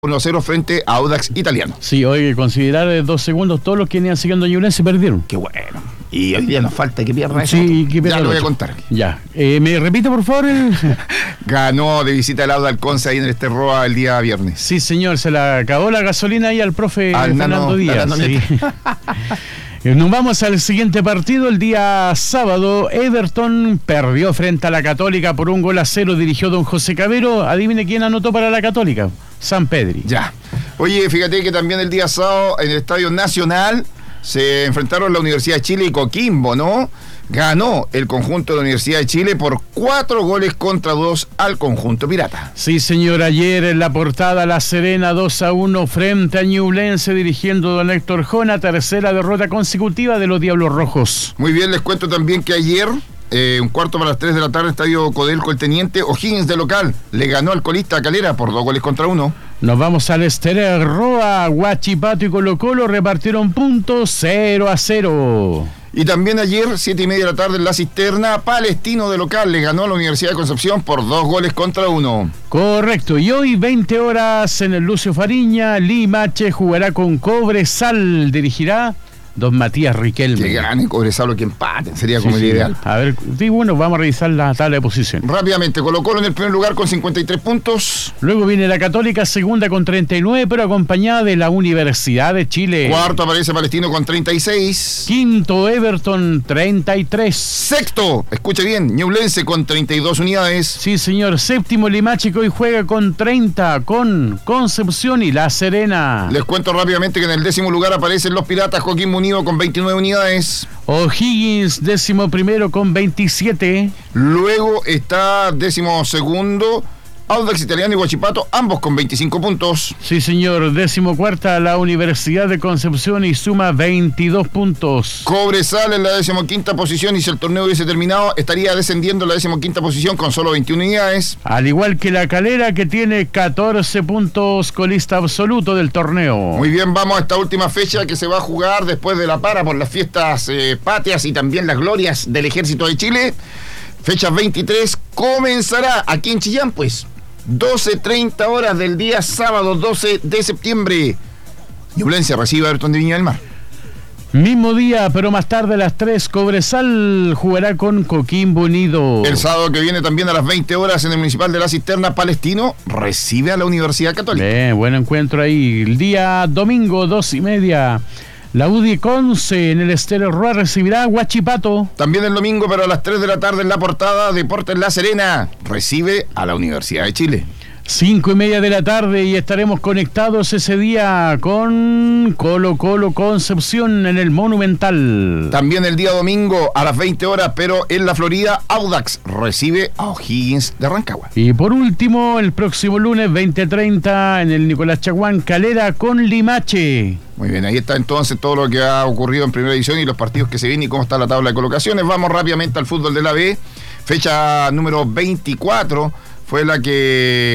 1-0 frente a Audax Italiano. Sí, hoy considerar 2 segundos, todos los que venían siguiendo a Ñublense perdieron. Qué bueno. Y hoy día nos falta que pierda eso. Sí, que pierda. Ya lo voy a contar. Ya. ¿Me repite, por favor? Ganó de visita el Audax Conce ahí en el Esterroa el día viernes. Sí, señor, se le acabó la gasolina ahí al profe Fernando Díaz. Sí. Nos vamos al siguiente partido. El día sábado, Everton perdió frente a la Católica por 1-0, dirigió don José Cabero. Adivine quién anotó para la Católica. San Pedri. Ya. Oye, fíjate que también el día sábado en el Estadio Nacional se enfrentaron la Universidad de Chile y Coquimbo, ¿no? Ganó el conjunto de la Universidad de Chile por 4-2 al conjunto pirata. Sí, señor, ayer en la portada La Serena 2-1 frente a Ñublense, dirigiendo don Héctor Jona, tercera derrota consecutiva de los Diablos Rojos. Muy bien, les cuento también que ayer, un cuarto para las 3 de la tarde, Estadio Codelco, el Teniente O'Higgins de local le ganó al colista Calera por 2-1. Nos vamos al Esterroa, Huachipato y Colo Colo repartieron puntos 0-0. Y también ayer, 7:30 de la tarde, en La Cisterna, Palestino de local le ganó a la Universidad de Concepción por 2-1. Correcto, y hoy 20 horas en el Lucio Fariña, Limache jugará con Cobresal, dirigirá don Matías Riquelme. Que gane Cobresal o que empaten, sería como el ideal. A ver, sí, bueno, vamos a revisar la tabla de posición. Rápidamente, Colo Colo en el primer lugar con 53 puntos. Luego viene la Católica, segunda con 39, pero acompañada de la Universidad de Chile. Cuarto aparece Palestino con 36. Quinto, Everton, 33. Sexto, escuche bien, Ñublense con 32 unidades. Sí, señor. Séptimo, Limache, que hoy juega con 30, con Concepción y La Serena. Les cuento rápidamente que en el 10º lugar aparecen los Piratas, Coquimbo Unido con 29 unidades. O'Higgins, 11º con 27. Luego está 12º Audax Italiano y Huachipato, ambos con 25 puntos. Sí, señor. 14ª la Universidad de Concepción y suma 22 puntos. Cobresal en la 15ª posición, y si el torneo hubiese terminado, estaría descendiendo en la 15ª posición con solo 21 unidades. Al igual que la Calera, que tiene 14 puntos, colista absoluto del torneo. Muy bien, vamos a esta última fecha que se va a jugar después de la para por las fiestas patrias y también las glorias del Ejército de Chile. Fecha 23, comenzará aquí en Chillán, pues. 12:30 horas del día sábado 12 de septiembre. Ñublense recibe a Everton de Viña del Mar. Mismo día, pero más tarde a las 3, Cobresal jugará con Coquimbo Unido. El sábado que viene también a las 20 horas en el Municipal de La Cisterna, Palestino recibe a la Universidad Católica. Buen encuentro ahí. El día domingo, 2:30. La UDI Conce en el Esterroa recibirá a Huachipato. También el domingo, pero a las 3 de la tarde en la portada, Deportes La Serena recibe a la Universidad de Chile. 5:30 de la tarde y estaremos conectados ese día con Colo Colo Concepción en el Monumental. También el día domingo a las 20 horas, pero en la Florida, Audax recibe a O'Higgins de Rancagua. Y por último, el próximo lunes 20:30 en el Nicolás Chaguán, Calera con Limache. Muy bien, ahí está entonces todo lo que ha ocurrido en primera división y los partidos que se vienen y cómo está la tabla de colocaciones. Vamos rápidamente al fútbol de la B. Fecha número 24 fue la que...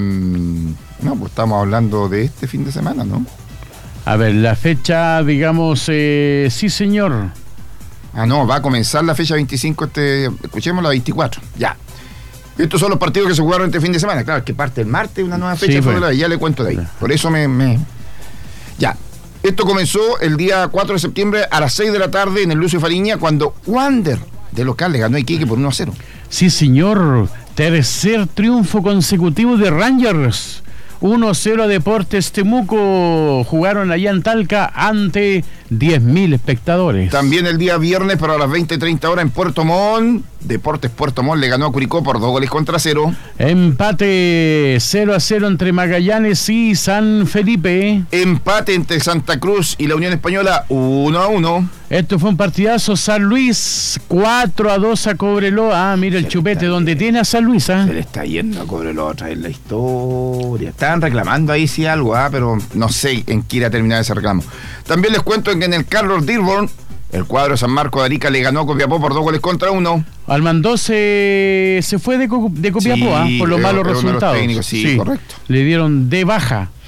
no, pues estamos hablando de este fin de semana, ¿no? A ver, la fecha, digamos, sí, señor. Ah, no, va a comenzar la fecha 25, escuchemos la 24, ya. Estos son los partidos que se jugaron este fin de semana. Claro, que parte el martes una nueva fecha, sí, y ya le cuento de ahí. Por eso Ya. Esto comenzó el día 4 de septiembre a las 6 de la tarde en el Lucio Fariña, cuando Wander de local le ganó a Iquique por 1-0. Sí, señor. Tercer triunfo consecutivo de Rangers. 1-0 a Deportes Temuco. Jugaron allá en Talca ante 10.000 espectadores. También el día viernes, pero a las 20:30 horas en Puerto Montt, Deportes Puerto Montt le ganó a Curicó por 2-0. Empate 0-0 entre Magallanes y San Felipe. Empate entre Santa Cruz y la Unión Española, 1-1. Esto fue un partidazo. San Luis 4-2 a Cobreloa. Ah, mira el chupete donde tiene a San Luis. Se le está yendo a Cobreloa otra vez la historia. Estaban reclamando ahí sí algo, pero no sé en qué irá a terminar ese reclamo. También les cuento que en el Carlos Dearborn, el cuadro de San Marco de Arica le ganó a Copiapó por 2-1. Almandó se fue de Copiapó, por los malos resultados. Sí, correcto. Le dieron de baja.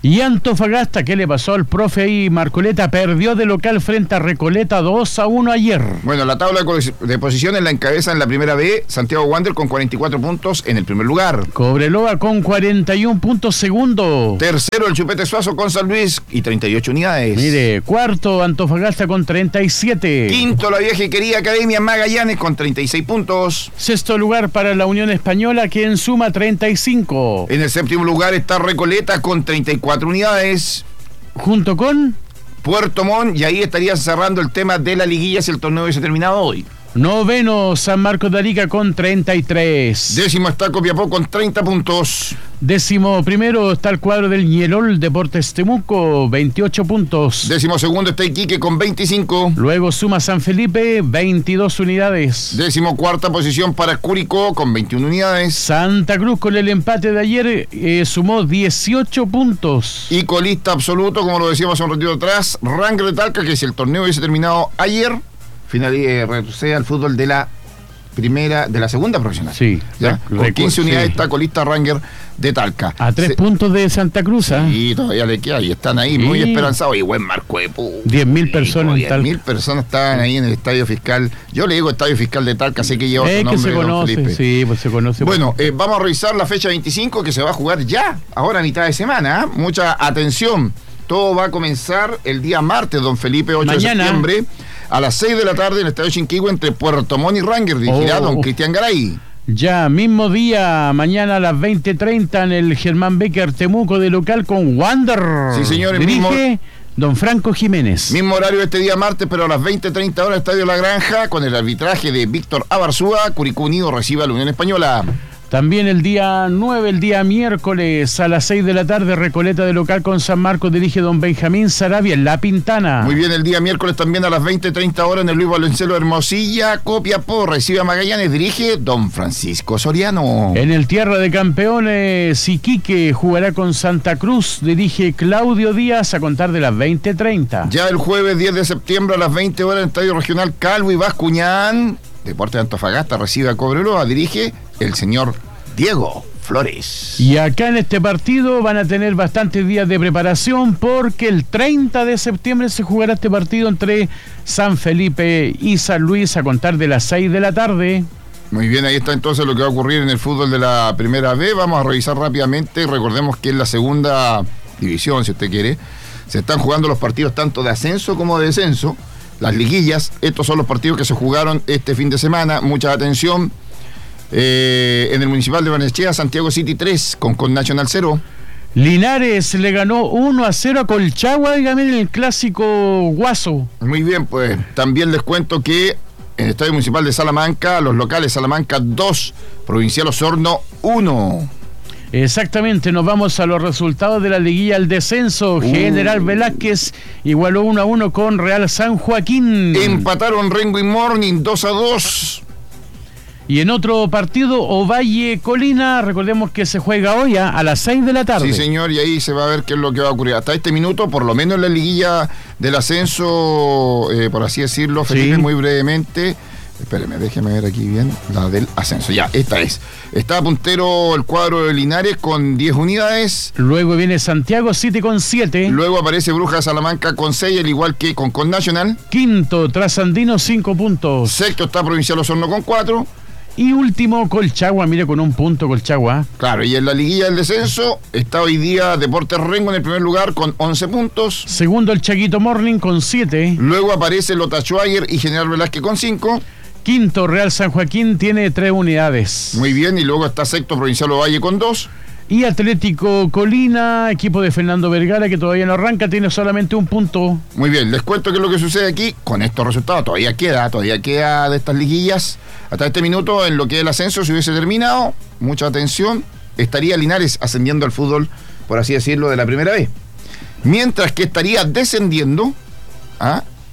Y Antofagasta, ¿qué le pasó al profe ahí? Marcoleta perdió de local frente a Recoleta 2-1 ayer. Bueno, la tabla de posiciones la encabeza en la primera B Santiago Wander con 44 puntos en el primer lugar. Cobreloa con 41 puntos segundo. Tercero el Chupete Suazo con San Luis y 38 unidades. Mire, cuarto Antofagasta con 37. Quinto la vieja y querida Academia Magallanes con 36 puntos. Sexto lugar para la Unión Española, quien suma 35. En el séptimo lugar está Recoleta con 34 unidades. Junto con Puerto Montt, y ahí estaría cerrando el tema de la liguilla si el torneo hubiese terminado hoy. Noveno San Marcos de Arica con 33. Décimo está Copiapó con 30 puntos. Décimo primero está el cuadro del Ñelol Deportes Temuco, 28 puntos. Décimo segundo está Iquique con 25. Luego suma San Felipe, 22 unidades. Décimo cuarta posición para Curicó con 21 unidades. Santa Cruz con el empate de ayer sumó 18 puntos. Y colista absoluto, como lo decíamos un ratito atrás, Ranger de Talca, que si el torneo hubiese terminado ayer, retrocede al fútbol de la segunda profesional. Sí. ¿Ya? Con 15 unidades está colista Ranger de Talca. A 3 puntos de Santa Cruz. Y todavía le queda, y están ahí muy esperanzados. Y buen marco de 10.000 personas. 10.000 personas estaban ahí en el Estadio Fiscal. Yo le digo Estadio Fiscal de Talca, sé que lleva otro nombre. Que se conoce, sí, pues se conoce. Bueno, vamos a revisar la fecha 25 que se va a jugar ya, ahora a mitad de semana. Mucha atención. Todo va a comenzar el día martes, don Felipe, 8 de septiembre, a las 6 de la tarde en el Estadio Chinquihue entre Puerto Montt y Ranger, dirigirá don Cristian Garay. Ya, mismo día, mañana a las 20:30 en el Germán Becker Temuco de local con Wander. Sí, señores. Dirige don Franco Jiménez. Mismo horario este día martes, pero a las 20:30 horas Estadio La Granja, con el arbitraje de Víctor Abarzúa. Curicó Unido recibe a la Unión Española. También el día 9, el día miércoles, a las 6 de la tarde, Recoleta de local con San Marcos, dirige don Benjamín Sarabia en La Pintana. Muy bien, el día miércoles también a las 20:30 horas en el Luis Valencelo Hermosilla, Copiapó recibe a Magallanes, dirige don Francisco Soriano. En el Tierra de Campeones, Iquique jugará con Santa Cruz, dirige Claudio Díaz a contar de las 20:30. Ya el jueves 10 de septiembre a las 20 horas en el Estadio Regional Calvo y Bascuñán, Deportes de Antofagasta recibe a Cobreloa, dirige el señor Diego Flores. Y acá en este partido van a tener bastantes días de preparación porque el 30 de septiembre se jugará este partido entre San Felipe y San Luis a contar de las 6 de la tarde. Muy bien, ahí está entonces lo que va a ocurrir en el fútbol de la primera B. Vamos a revisar rápidamente. Recordemos que en la segunda división, si usted quiere, se están jugando los partidos tanto de ascenso como de descenso. Las liguillas, estos son los partidos que se jugaron este fin de semana. Mucha atención. En el Municipal de Barnechea, Santiago City 3 con Nacional 0. Linares le ganó 1-0 a Colchagua, dígame, en el clásico Guaso. Muy bien, pues también les cuento que en el Estadio Municipal de Salamanca, los locales Salamanca 2, Provincial Osorno 1. Exactamente, nos vamos a los resultados de la liguilla al descenso. General Velázquez igualó 1-1 con Real San Joaquín. Empataron Rengo y Morning 2-2. Y en otro partido, Ovalle Colina, recordemos que se juega hoy a las 6 de la tarde. Sí, señor, y ahí se va a ver qué es lo que va a ocurrir. Hasta este minuto, por lo menos en la liguilla del ascenso, por así decirlo, Felipe, muy brevemente. Espéreme, déjeme ver aquí bien la del ascenso. Ya, esta es. Está puntero el cuadro de Linares con 10 unidades. Luego viene Santiago City con 7. Luego aparece Brujas Salamanca con 6, al igual que con Nacional. Quinto, Trasandino 5 puntos. Sexto está Provincial Osorno con 4. Y último, Colchagua, mire, con 1 punto Colchagua. Claro, y en la liguilla del descenso está hoy día Deportes Rengo en el primer lugar con 11 puntos. Segundo, el Chaguito Morning con 7. Luego aparece Lota Schwager y General Velázquez con 5. Quinto, Real San Joaquín tiene 3 unidades. Muy bien, y luego está sexto Provincial Ovalle con 2. Y Atlético Colina, equipo de Fernando Vergara, que todavía no arranca, tiene solamente 1 punto. Muy bien, les cuento qué es lo que sucede aquí con estos resultados. Todavía queda de estas liguillas. Hasta este minuto, en lo que es el ascenso, si hubiese terminado, mucha atención, estaría Linares ascendiendo al fútbol, por así decirlo, de la primera vez. Mientras que estaría descendiendo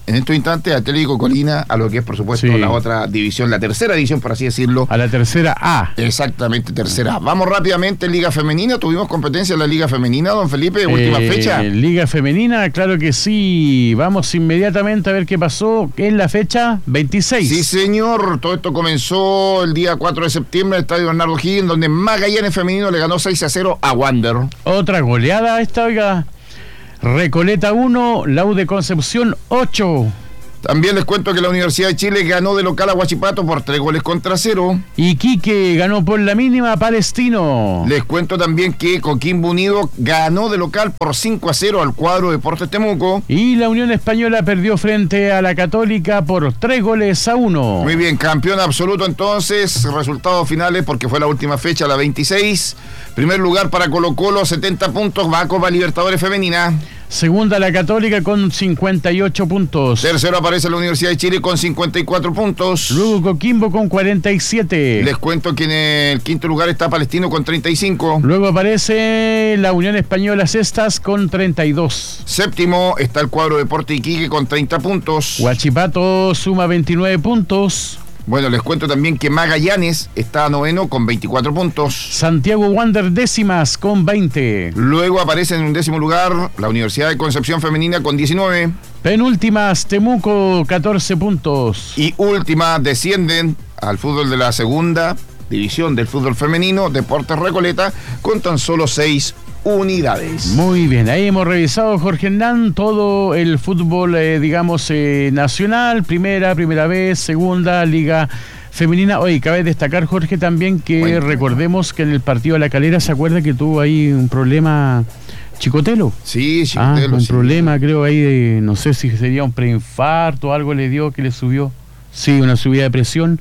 en estos instantes Atlético Colina a lo que es, por supuesto, la otra división, la tercera división, por así decirlo. A la tercera A. Exactamente, tercera A. Vamos rápidamente en Liga Femenina. Tuvimos competencia en la Liga Femenina, don Felipe, última fecha. Liga Femenina, claro que sí. Vamos inmediatamente a ver qué pasó en la fecha 26. Sí, señor. Todo esto comenzó el día 4 de septiembre en el Estadio Bernardo Higgins, donde Magallanes Femenino le ganó 6-0 a Wander. Otra goleada esta, oiga. Recoleta 1, la U de Concepción 8. También les cuento que la Universidad de Chile ganó de local a Huachipato por 3-0. Iquique ganó por la mínima a Palestino. Les cuento también que Coquimbo Unido ganó de local por 5-0 al cuadro Deportes Temuco. Y la Unión Española perdió frente a la Católica por 3-1. Muy bien, campeón absoluto entonces, resultados finales porque fue la última fecha, la 26. Primer lugar para Colo-Colo, 70 puntos, va a Copa Libertadores Femenina. Segunda la Católica con 58 puntos. Tercero aparece la Universidad de Chile con 54 puntos. Luego Coquimbo con 47. Les cuento que en el quinto lugar está Palestino con 35. Luego aparece la Unión Española Cestas con 32. Séptimo está el cuadro Deporte Iquique con 30 puntos. Huachipato suma 29 puntos. Bueno, les cuento también que Magallanes está noveno con 24 puntos. Santiago Wander décimas con 20. Luego aparece en un décimo lugar la Universidad de Concepción Femenina con 19. Penúltimas Temuco 14 puntos. Y última descienden al fútbol de la segunda división del fútbol femenino, Deportes Recoleta, con tan solo 6 unidades. Muy bien, ahí hemos revisado, Jorge Hernán, todo el fútbol, nacional, primera vez, segunda, liga femenina. Oye, cabe destacar, Jorge, también que recordemos que en el partido de La Calera, ¿se acuerda que tuvo ahí un problema Chicotelo? Sí, Chicotelo. Un problema, creo, ahí, no sé si sería un preinfarto o algo le dio que le subió. Sí, una subida de presión,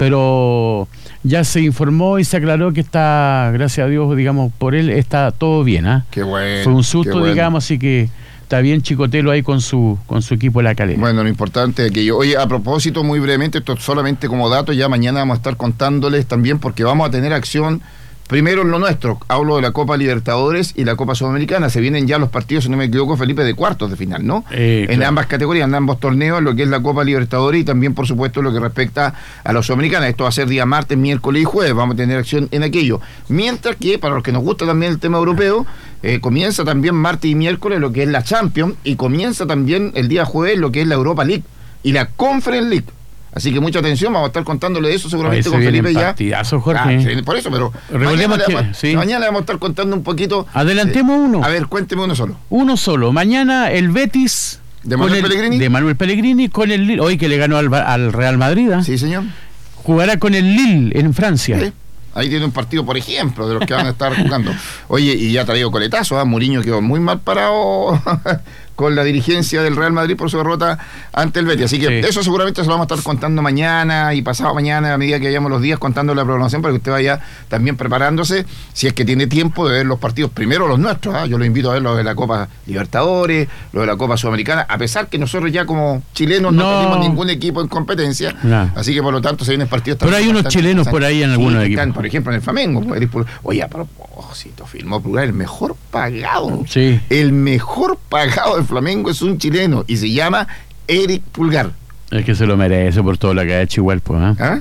pero ya se informó y se aclaró que está, gracias a Dios, digamos, por él está todo bien, ¿ah? Qué bueno. Fue un susto, digamos, así que está bien Chicotelo ahí con su equipo de La Calera. Bueno, lo importante es que oye, a propósito, muy brevemente, esto solamente como dato, ya mañana vamos a estar contándoles también porque vamos a tener acción. Primero en lo nuestro, hablo de la Copa Libertadores y la Copa Sudamericana. Se vienen ya los partidos, si no me equivoco, Felipe, de cuartos de final, ¿no? En ambas categorías, en ambos torneos, lo que es la Copa Libertadores y también, por supuesto, lo que respecta a la Sudamericana. Esto va a ser día martes, miércoles y jueves. Vamos a tener acción en aquello. Mientras que, para los que nos gusta también el tema europeo, comienza también martes y miércoles lo que es la Champions y comienza también el día jueves lo que es la Europa League y la Conference League. Así que mucha atención, vamos a estar contándole de eso seguramente con Felipe ya. Partidazo, Jorge. Por eso, pero mañana le vamos a estar contando un poquito. Adelantemos uno. A ver, cuénteme uno solo. Uno solo. Mañana el Betis de Manuel Pellegrini con el Lille, hoy que le ganó al Real Madrid. Sí, señor. Jugará con el Lille en Francia. ¿Sí? Ahí tiene un partido, por ejemplo, de los que van a estar jugando. Oye, y ya ha traído coletazo, Mourinho quedó muy mal parado con la dirigencia del Real Madrid por su derrota ante el Betis. Así que eso seguramente se lo vamos a estar contando mañana y pasado mañana, a medida que vayamos los días contando la programación, para que usted vaya también preparándose, si es que tiene tiempo de ver los partidos, primero los nuestros. Yo lo invito a ver los de la Copa Libertadores, los de la Copa Sudamericana, a pesar que nosotros ya como chilenos no tenemos ningún equipo en competencia, así que por lo tanto se vienen partidos también. Pero hay unos chilenos por ahí en algunos equipos. Por ejemplo, en el Flamengo. Oye, a propósito, firmó plural, el mejor pagado. Sí. El mejor pagado del Flamengo es un chileno y se llama Eric Pulgar. Es que se lo merece por todo lo que ha hecho igual, pues.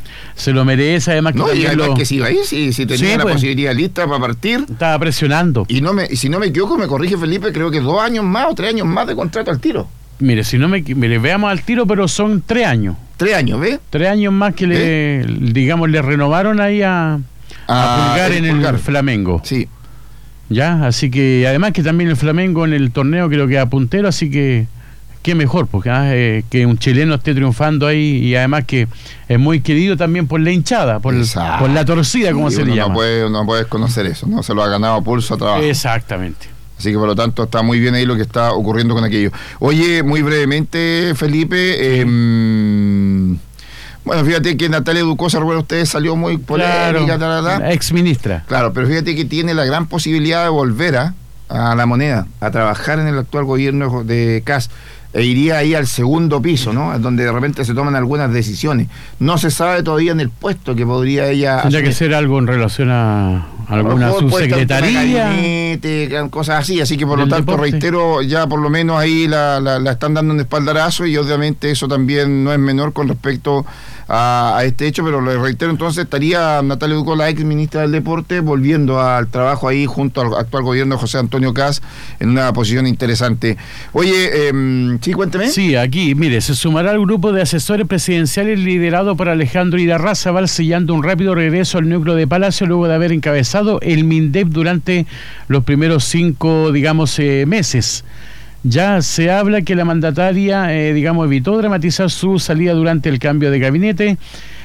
Se lo merece, además que no, y además que si iba ahí, si tenía la posibilidad lista para partir. Estaba presionando. Y si no me equivoco, me corrige Felipe, creo que 2 años más o 3 años más de contrato al tiro. Mire, veamos al tiro, pero son 3 años. 3 años, ¿ves? 3 años más que le renovaron ahí a Pulgar en el Flamengo. Sí. Ya, así que además que también el Flamengo en el torneo creo que a puntero, así que qué mejor, porque que un chileno esté triunfando ahí y además que es muy querido también por la hinchada, por la torcida, como se le llama. No puedes conocer eso, no se lo ha ganado a pulso a trabajo. Exactamente. Así que por lo tanto está muy bien ahí lo que está ocurriendo con aquello. Oye, muy brevemente, Felipe, bueno, fíjate que Natalia Ducosa, recuerda ustedes, salió muy polémica, ex ministra. Claro, pero fíjate que tiene la gran posibilidad de volver a La Moneda, a trabajar en el actual gobierno de Kast. E iría ahí al segundo piso, ¿no? Donde de repente se toman algunas decisiones. No se sabe todavía en el puesto que podría ella tendría que ser algo en relación a alguna subsecretaría, cosas así que por lo tanto deporte. Reitero, ya por lo menos ahí la están dando un espaldarazo y obviamente eso también no es menor con respecto a este hecho, pero lo reitero, entonces estaría Natalia Ducó, la ex ministra del Deporte, volviendo al trabajo ahí junto al actual gobierno de José Antonio Kast en una posición interesante. Oye, sí, cuénteme. Sí, aquí, mire, se sumará al grupo de asesores presidenciales liderado por Alejandro Irarrázaval, sellando un rápido regreso al núcleo de Palacio luego de haber encabezado el MINDEP durante los primeros 5, meses. Ya se habla que la mandataria, evitó dramatizar su salida durante el cambio de gabinete.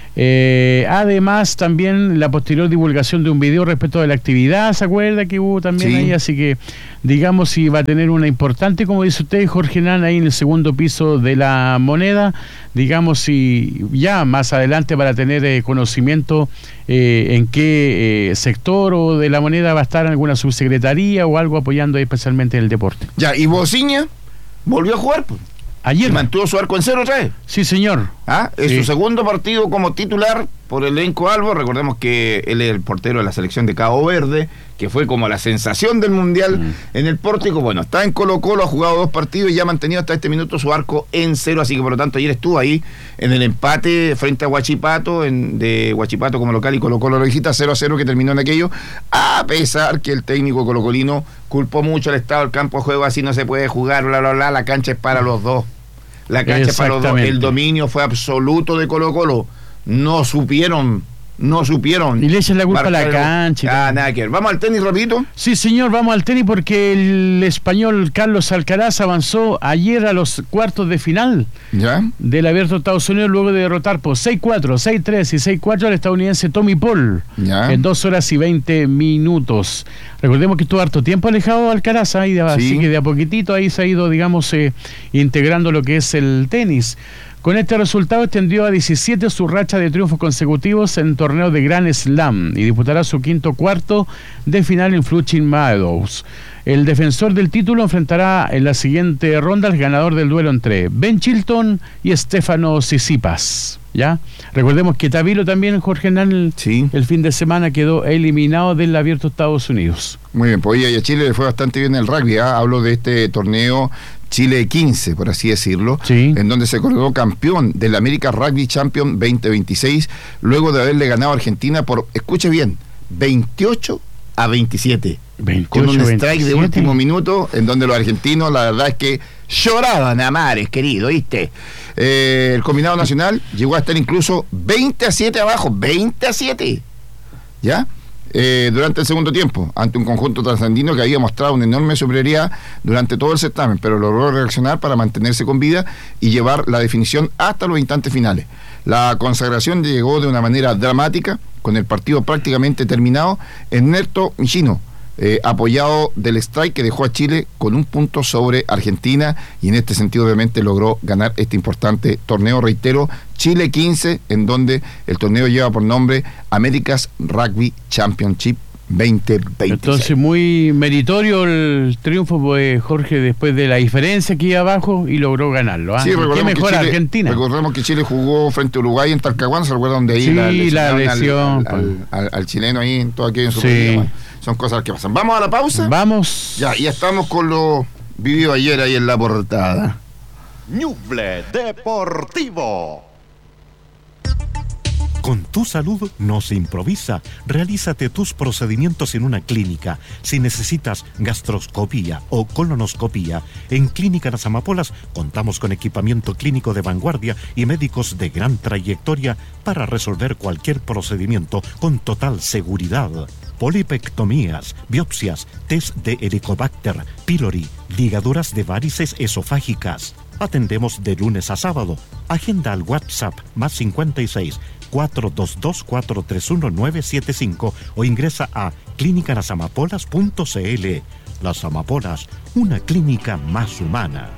Además, también la posterior divulgación de un video respecto de la actividad, ¿se acuerda que hubo también ahí? Así que, si va a tener una importante, como dice usted, Jorge Nan, ahí en el segundo piso de la Moneda, si ya más adelante para tener conocimiento en qué sector o de la Moneda va a estar alguna subsecretaría o algo apoyando especialmente el deporte. Ya, y Bociña volvió a jugar, pues. Ayer mantuvo su arco en cero otra vez. Sí, señor. Es su segundo partido como titular por el elenco Albo. Recordemos que él es el portero de la selección de Cabo Verde, que fue como la sensación del Mundial en el Pórtico. Bueno, está en Colo-Colo, ha jugado 2 partidos y ya ha mantenido hasta este minuto su arco en cero, así que por lo tanto ayer estuvo ahí en el empate frente a Huachipato, de Huachipato como local y Colo-Colo lo visita, 0-0 que terminó en aquello, a pesar que el técnico colocolino culpó mucho al estado del campo de juego, así no se puede jugar, bla, bla, bla, la cancha es para los dos. La cancha para los dos, el dominio fue absoluto de Colo-Colo. No supieron. Y le echan la culpa a la cancha. Nada que ver. ¿Vamos al tenis rapidito? Sí, señor, vamos al tenis porque el español Carlos Alcaraz avanzó ayer a los cuartos de final del Abierto de Estados Unidos luego de derrotar por 6-4, 6-3 y 6-4 al estadounidense Tommy Paul en 2 horas y 20 minutos. Recordemos que estuvo harto tiempo alejado Alcaraz, así que de a poquitito ahí se ha ido, integrando lo que es el tenis. Con este resultado extendió a 17 su racha de triunfos consecutivos en torneos de Grand Slam y disputará su cuarto de final en Flushing Meadows. El defensor del título enfrentará en la siguiente ronda al ganador del duelo entre Ben Chilton y Stefano Tsitsipas. ¿Ya? Recordemos que Tavilo también, Jorge Nan, el fin de semana quedó eliminado del Abierto de Estados Unidos. Muy bien, pues a Chile le fue bastante bien el rugby. Hablo de este torneo Chile 15, por así decirlo, en donde se coronó campeón del American Rugby Champion 2026, luego de haberle ganado a Argentina por, escuche bien, 28-27. Con un strike de último minuto, en donde los argentinos, la verdad es que lloraban a mares, querido, ¿viste? El combinado nacional llegó a estar incluso 20-7 abajo, 20-7, ¿ya? Durante el segundo tiempo, ante un conjunto trasandino que había mostrado una enorme superioridad durante todo el certamen, pero logró reaccionar para mantenerse con vida y llevar la definición hasta los instantes finales. La consagración llegó de una manera dramática, con el partido prácticamente terminado. Ernesto Michino, apoyado del strike que dejó a Chile con un punto sobre Argentina, y en este sentido obviamente logró ganar este importante torneo, reitero, Chile 15, en donde el torneo lleva por nombre America's Rugby Championship 2026. Entonces muy meritorio el triunfo, pues, Jorge, después de la diferencia que iba abajo y logró ganarlo. Sí, ¿Qué mejor Chile, Argentina? Recordemos que Chile jugó frente a Uruguay en Talcahuano, ¿se acuerdan de ahí? La lesión al chileno ahí en todo aquello en su programa. Son cosas que pasan. ¿Vamos a la pausa? Vamos. Ya estamos con lo vivido ayer ahí en la portada. Ñuble Deportivo. Con tu salud no se improvisa. Realízate tus procedimientos en una clínica. Si necesitas gastroscopía o colonoscopía, en Clínica Las Amapolas contamos con equipamiento clínico de vanguardia y médicos de gran trayectoria para resolver cualquier procedimiento con total seguridad. Polipectomías, biopsias, test de Helicobacter pylori, ligaduras de varices esofágicas. Atendemos de lunes a sábado. Agenda al WhatsApp +56 422-431-975 o ingresa a clinicanasamapolas.cl. Las Amapolas, una clínica más humana.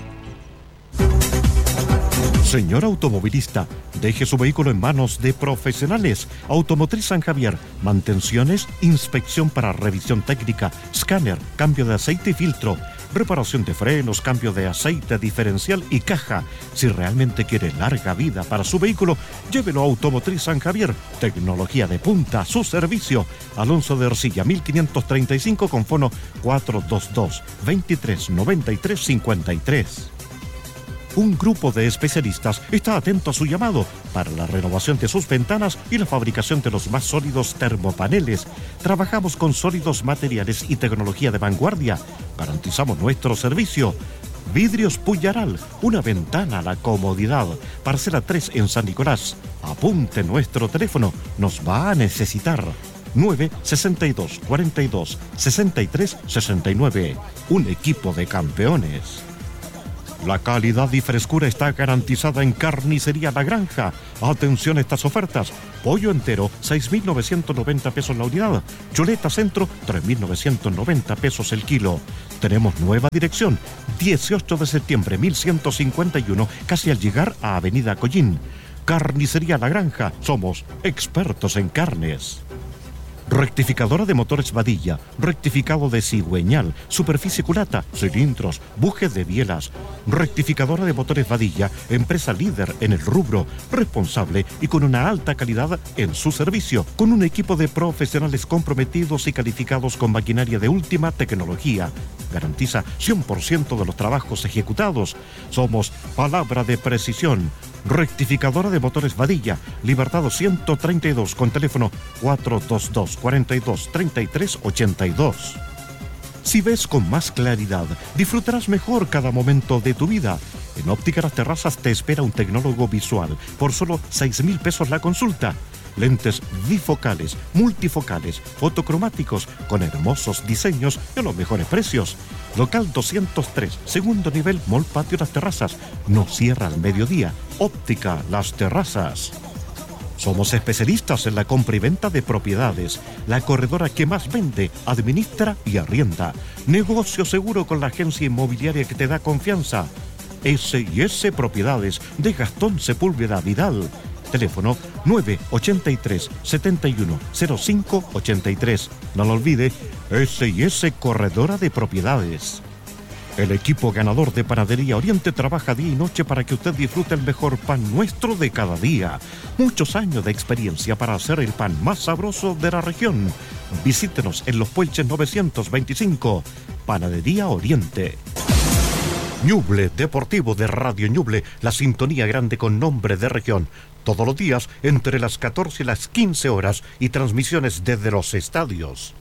Señor automovilista, deje su vehículo en manos de profesionales. Automotriz San Javier, mantenciones, inspección para revisión técnica, escáner, cambio de aceite y filtro. reparación de frenos, cambio de aceite, diferencial y caja. Si realmente quiere larga vida para su vehículo, llévelo a Automotriz San Javier. Tecnología de punta a su servicio. Alonso de Ercilla, 1535 con fono 422-2393-53. Un grupo de especialistas está atento a su llamado para la renovación de sus ventanas y la fabricación de los más sólidos termopaneles. Trabajamos con sólidos materiales y tecnología de vanguardia. Garantizamos nuestro servicio. Vidrios Puyaral, una ventana a la comodidad. Parcela 3 en San Nicolás. Apunte nuestro teléfono, nos va a necesitar. 962-42-63-69. Un equipo de campeones. La calidad y frescura está garantizada en Carnicería La Granja. Atención a estas ofertas. Pollo entero, 6.990 pesos la unidad. Chuleta centro, 3.990 pesos el kilo. Tenemos nueva dirección, 18 de septiembre, 1151, casi al llegar a Avenida Collín. Carnicería La Granja, somos expertos en carnes. Rectificadora de motores Badilla, rectificado de cigüeñal, superficie culata, cilindros, bujes de bielas. Rectificadora de motores Badilla, empresa líder en el rubro, responsable y con una alta calidad en su servicio, con un equipo de profesionales comprometidos y calificados con maquinaria de última tecnología. Garantiza 100% de los trabajos ejecutados. Somos palabra de precisión. Rectificadora de motores Badilla, Libertad 132 con teléfono 422-42-3382. Si ves con más claridad, disfrutarás mejor cada momento de tu vida. En Óptica Las Terrazas te espera un tecnólogo visual por solo 6.000 pesos la consulta. Lentes bifocales, multifocales, fotocromáticos, con hermosos diseños y a los mejores precios. Local 203, segundo nivel, Mall Patio Las Terrazas. No cierra al mediodía. Óptica Las Terrazas. Somos especialistas en la compra y venta de propiedades. La corredora que más vende, administra y arrienda. Negocio seguro con la agencia inmobiliaria que te da confianza. S&S Propiedades de Gastón Sepúlveda Vidal. Teléfono 983-710583. No lo olvide, S&S Corredora de Propiedades. El equipo ganador de Panadería Oriente trabaja día y noche para que usted disfrute el mejor pan nuestro de cada día. Muchos años de experiencia para hacer el pan más sabroso de la región. Visítenos en Los Puelches 925. Panadería Oriente. Ñuble Deportivo de Radio Ñuble, la sintonía grande con nombre de región. Todos los días entre las 14 y las 15 horas y transmisiones desde los estadios.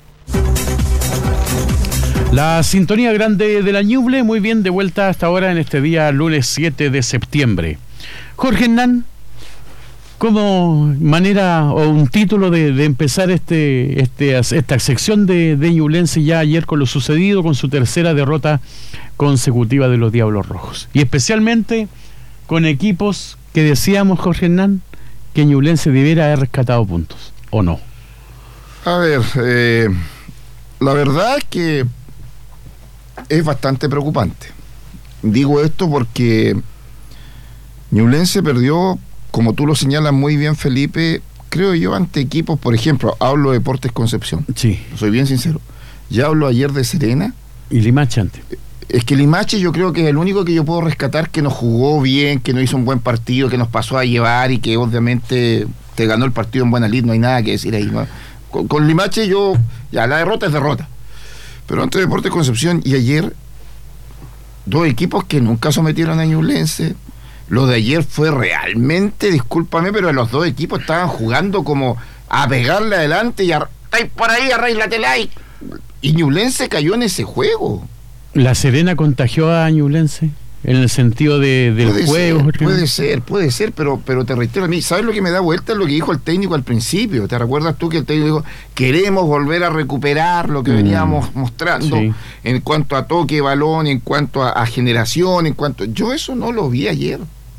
La sintonía grande de la Ñuble, muy bien, de vuelta hasta ahora en este día lunes 7 de septiembre. Jorge Hernán, como manera o un título de empezar esta sección de Ñublense ya ayer con lo sucedido, con su tercera derrota consecutiva de los Diablos Rojos. Y especialmente con equipos que decíamos, Jorge Hernán, que Ñublense debiera haber rescatado puntos, ¿o no? A ver, la verdad es que es bastante preocupante. Digo esto porque Ñublense perdió, como tú lo señalas muy bien, Felipe, creo yo, ante equipos, por ejemplo, hablo de Deportes Concepción. Sí. Soy bien sincero. Ya hablo ayer de Serena. Y Limache antes. Es que Limache yo creo que es el único que yo puedo rescatar que nos jugó bien, que no hizo un buen partido, que nos pasó a llevar y que obviamente te ganó el partido en buena lid, no hay nada que decir ahí, ¿no? Con Limache ya la derrota es derrota. Pero ante Deportes Concepción y ayer, dos equipos que nunca sometieron a Ñublense. Lo de ayer fue realmente, discúlpame, pero los dos equipos estaban jugando como a pegarle adelante y por ahí, arréglatela y Ñublense cayó en ese juego. ¿La Serena contagió a Ñublense? En el sentido del juego. Puede ser, pero te reitero a mí, ¿sabes lo que me da vuelta? Lo que dijo el técnico al principio. ¿Te recuerdas tú que el técnico dijo, queremos volver a recuperar lo que veníamos mostrando en cuanto a toque de balón, en cuanto a generación, yo eso no lo vi ayer.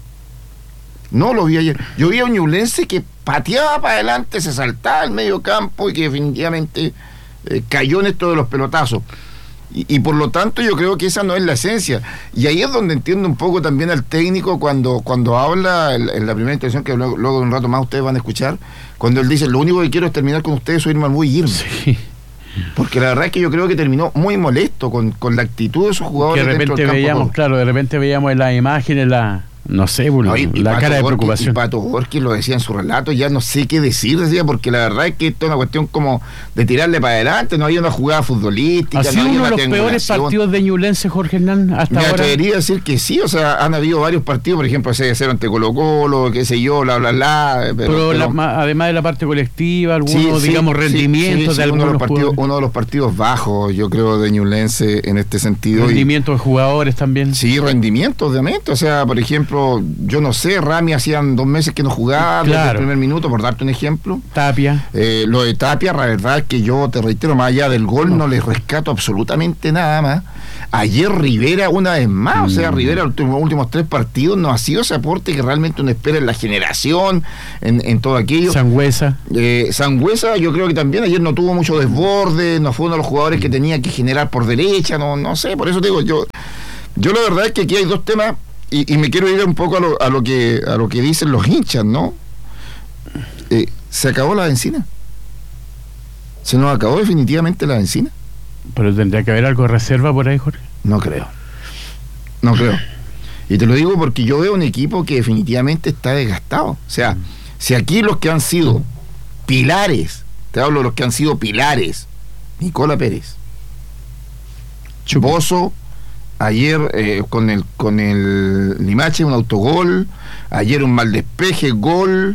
Yo vi a un Ñublense que pateaba para adelante, se saltaba al medio campo y que definitivamente cayó en esto de los pelotazos. Y por lo tanto yo creo que esa no es la esencia. Y ahí es donde entiendo un poco también al técnico cuando habla en la primera intervención, que luego de un rato más ustedes van a escuchar, cuando él dice, lo único que quiero es terminar con ustedes, subirme al bus y irme. Sí. Porque la verdad es que yo creo que terminó muy molesto con la actitud de sus jugadores. Que de repente veíamos en las imágenes no sé, la cara de preocupación. Y Pato Gorki lo decía en su relato, ya no sé qué decir, decía, porque la verdad es que esto es una cuestión como de tirarle para adelante, no había una jugada futbolística. ¿Ha sido uno de los peores partidos de Ñublense, Jorge Hernán, hasta ahora? Me atrevería a decir que sí, o sea, han habido varios partidos, por ejemplo, ese de 0 ante Colo-Colo, qué sé yo, bla, bla, bla. Pero además de la parte colectiva, algunos, rendimientos de algunos partidos. Uno de los partidos bajos, yo creo, de Ñublense en este sentido. Rendimientos de jugadores también. Sí, rendimientos, obviamente, o sea, por ejemplo, yo no sé, Rami hacían 2 meses que no jugaba desde el primer minuto, por darte un ejemplo. Tapia. Lo de Tapia, la verdad es que yo te reitero, más allá del gol, no le rescato absolutamente nada más. Ayer Rivera, una vez más, o sea, Rivera los últimos 3 partidos no ha sido ese aporte que realmente uno espera en la generación, en todo aquello. Sangüesa, yo creo que también ayer no tuvo mucho desborde, no fue uno de los jugadores que tenía que generar por derecha, no sé, por eso te digo, yo la verdad es que aquí hay 2 temas. Y me quiero ir un poco a lo que dicen los hinchas, ¿no? Se acabó la benzina. Se nos acabó definitivamente la benzina. Pero tendría que haber algo de reserva por ahí, Jorge. No creo. Y te lo digo porque yo veo un equipo que definitivamente está desgastado. O sea, si aquí los que han sido pilares, te hablo de los que han sido pilares, Nicola Pérez, Bozo, ayer con el Limache un autogol, ayer un mal despeje, gol,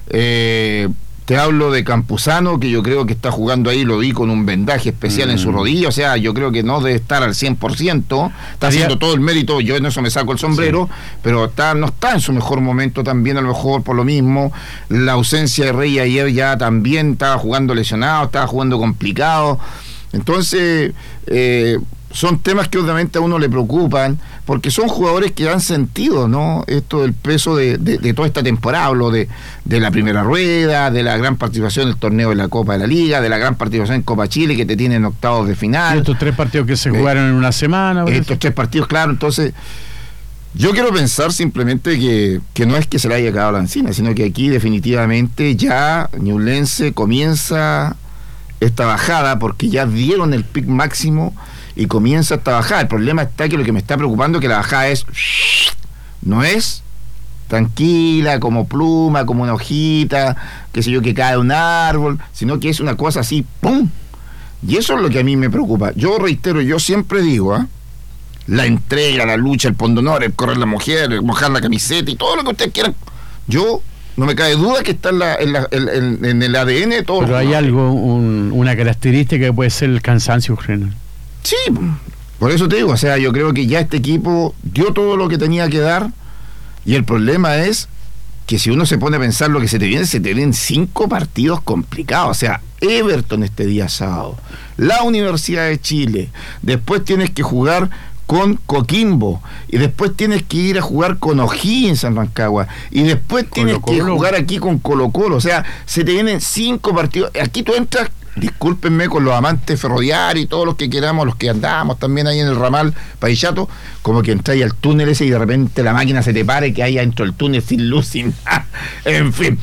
te hablo de Campuzano, que yo creo que está jugando ahí, lo vi con un vendaje especial en su rodilla, o sea, yo creo que no debe estar al 100%, está haciendo todo el mérito, yo en eso me saco el sombrero, pero no está en su mejor momento también, a lo mejor por lo mismo, la ausencia de Rey ayer ya también estaba jugando lesionado, estaba jugando complicado, entonces son temas que obviamente a uno le preocupan, porque son jugadores que han sentido, ¿no? Esto del peso de toda esta temporada, hablo de la primera rueda, de la gran participación en el torneo de la Copa de la Liga, de la gran participación en Copa Chile que te tienen octavos de final. Y estos 3 partidos que se jugaron en una semana. Estos 3 partidos, claro, entonces yo quiero pensar simplemente que no es que se le haya acabado la encina, sino que aquí definitivamente ya Ñublense comienza esta bajada, porque ya dieron el pic máximo y comienza esta bajada. El problema está que lo que me está preocupando es que la bajada no es tranquila, como pluma, como una hojita, qué sé yo, que cae de un árbol, sino que es una cosa así, ¡pum! Y eso es lo que a mí me preocupa. Yo reitero, yo siempre digo, la entrega, la lucha, el pundonor, el correr la mujer, el mojar la camiseta y todo lo que ustedes quieran. Yo no me cabe duda que está en el ADN de todos. Pero hay algo, una característica que puede ser el cansancio, Jorge. Sí, por eso te digo, o sea, yo creo que ya este equipo dio todo lo que tenía que dar, y el problema es que si uno se pone a pensar lo que se te vienen 5 partidos complicados, o sea, Everton este día sábado, la Universidad de Chile, después tienes que jugar con Coquimbo, y después tienes que ir a jugar con O'Higgins en Rancagua, y después tienes que jugar aquí con Colo-Colo, o sea, se te vienen 5 partidos, aquí tú entras, discúlpenme con los amantes ferroviarios y todos los que queramos, los que andamos también ahí en el ramal Paillato, como que entráis al túnel ese y de repente la máquina se te pare, que hay dentro del túnel sin luz, sin nada, en fin,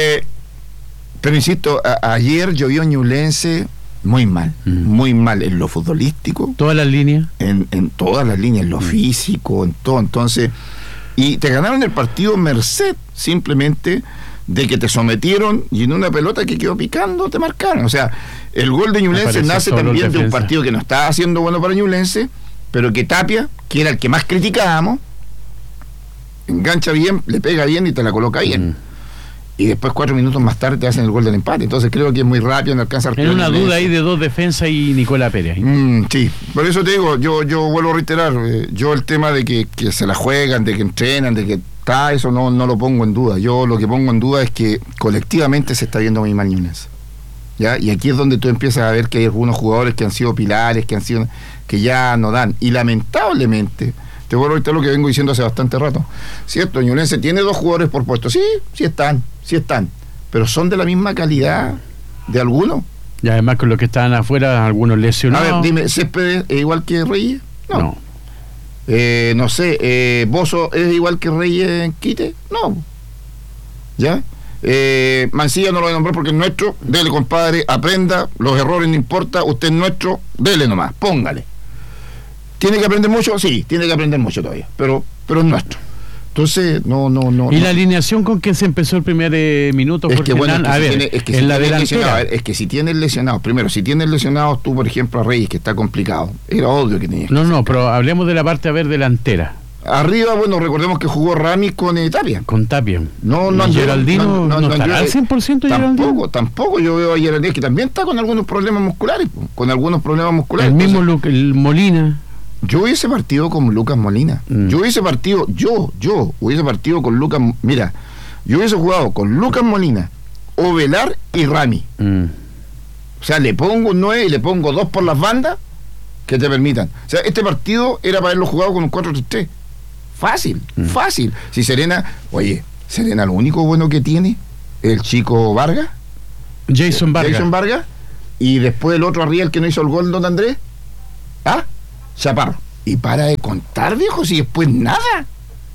pero insisto, ayer llovió en Ñublense muy mal en lo futbolístico, todas las líneas, en todas las líneas, en lo físico, en todo, entonces, y te ganaron el partido merced simplemente de que te sometieron y en una pelota que quedó picando te marcaron. O sea, el gol de Ñublense nace también de un partido que no estaba haciendo bueno para Ñublense, pero que Tapia, que era el que más criticábamos, engancha bien, le pega bien y te la coloca bien. Y después 4 minutos más tarde te hacen el gol del empate. Entonces creo que es muy rápido, no alcanza a... Hay una duda ahí de 2 defensas y Nicola Pérez. Sí, por eso te digo, yo vuelvo a reiterar, yo el tema de que se la juegan, de que entrenan, de que eso no lo pongo en duda. Yo lo que pongo en duda es que colectivamente se está viendo muy mal Ñublense, ¿ya? Y aquí es donde tú empiezas a ver que hay algunos jugadores que han sido pilares, que ya no dan. Y lamentablemente, te vuelvo a reiterar lo que vengo diciendo hace bastante rato. Cierto, Ñublense tiene 2 jugadores por puesto. Sí están. Pero son de la misma calidad de algunos. Y además con los que están afuera, algunos lesionados. A ver, dime, ¿Céspedes es igual que Reyes? No. No sé, ¿Bozo es igual que Reyes en Quite? No. ¿Ya? Mancilla no lo voy a nombrar porque es nuestro, dele compadre, aprenda, los errores no importa, usted es nuestro, dele nomás, póngale. ¿Tiene que aprender mucho? Sí, tiene que aprender mucho todavía, pero es nuestro. Entonces, no. ¿Y la alineación con que se empezó el primer minuto? Es que bueno, en la delantera. Es que si tienes lesionados, primero, si tienes lesionados tú, por ejemplo, a Reyes, que está complicado, era obvio que tenías. No, pero hablemos de la parte, delantera. Arriba, bueno, recordemos que jugó Rami con Tapia. Con Tapia. No, Geraldino no estará al 100% Geraldino. Tampoco, yo veo a Geraldino que también está con algunos problemas musculares. El mismo el Molina. Yo hubiese partido con Lucas Molina. Yo hubiese partido con Lucas. Mira, yo hubiese jugado con Lucas Molina, Ovelar y Rami. O sea, le pongo un 9 y le pongo 2 por las bandas que te permitan. O sea, este partido era para haberlo jugado con un 4-3-3. Fácil. Si Serena, lo único bueno que tiene el chico Vargas. Jason Vargas. Y después el otro arriba, el que no hizo el gol, don Andrés. Chaparro. Y para de contar, viejo, si después nada.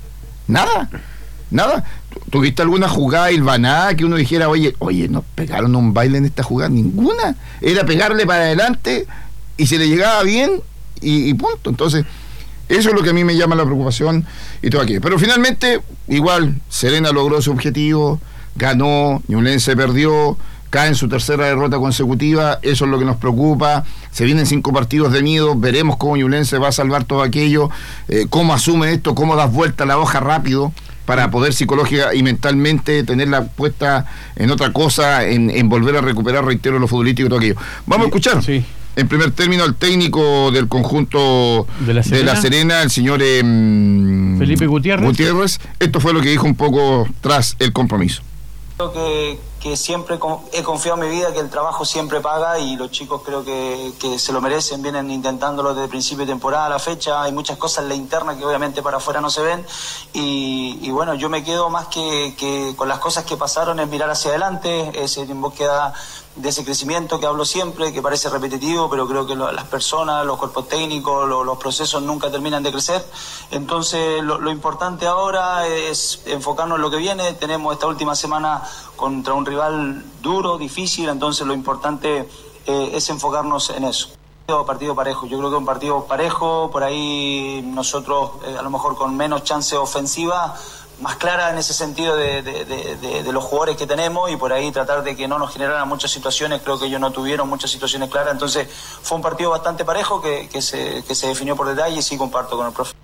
¿Tuviste alguna jugada hilvanada que uno dijera, oye, nos pegaron un baile en esta jugada? Ninguna. Era pegarle para adelante y se le llegaba bien y punto. Entonces, eso es lo que a mí me llama la preocupación y todo aquí. Pero finalmente, igual, Serena logró su objetivo, ganó, Ñublense perdió, cae en su tercera derrota consecutiva, eso es lo que nos preocupa. Se vienen 5 partidos de miedo, veremos cómo Ñublense va a salvar todo aquello, cómo asume esto, cómo das vuelta la hoja rápido para poder psicológica y mentalmente tenerla puesta en otra cosa, en volver a recuperar, reitero, lo futbolístico y todo aquello. Vamos a escuchar. Sí. En primer término, al técnico del conjunto de la Serena, el señor Felipe Gutiérrez. Esto fue lo que dijo un poco tras el compromiso. Creo que siempre he confiado en mi vida que el trabajo siempre paga y los chicos creo que se lo merecen, vienen intentándolo desde el principio de temporada a la fecha, hay muchas cosas en la interna que obviamente para afuera no se ven y bueno, yo me quedo más que con las cosas que pasaron en mirar hacia adelante, en búsqueda de ese crecimiento que hablo siempre, que parece repetitivo, pero creo que las personas, los cuerpos técnicos, los procesos nunca terminan de crecer. Entonces, lo importante ahora es enfocarnos en lo que viene. Tenemos esta última semana contra un rival duro, difícil, entonces lo importante es enfocarnos en eso. Partido parejo, yo creo que un partido parejo, por ahí nosotros a lo mejor con menos chance ofensiva, más clara en ese sentido de los jugadores que tenemos y por ahí tratar de que no nos generaran muchas situaciones, creo que ellos no tuvieron muchas situaciones claras, entonces fue un partido bastante parejo que se definió por detalle y sí comparto con el profe.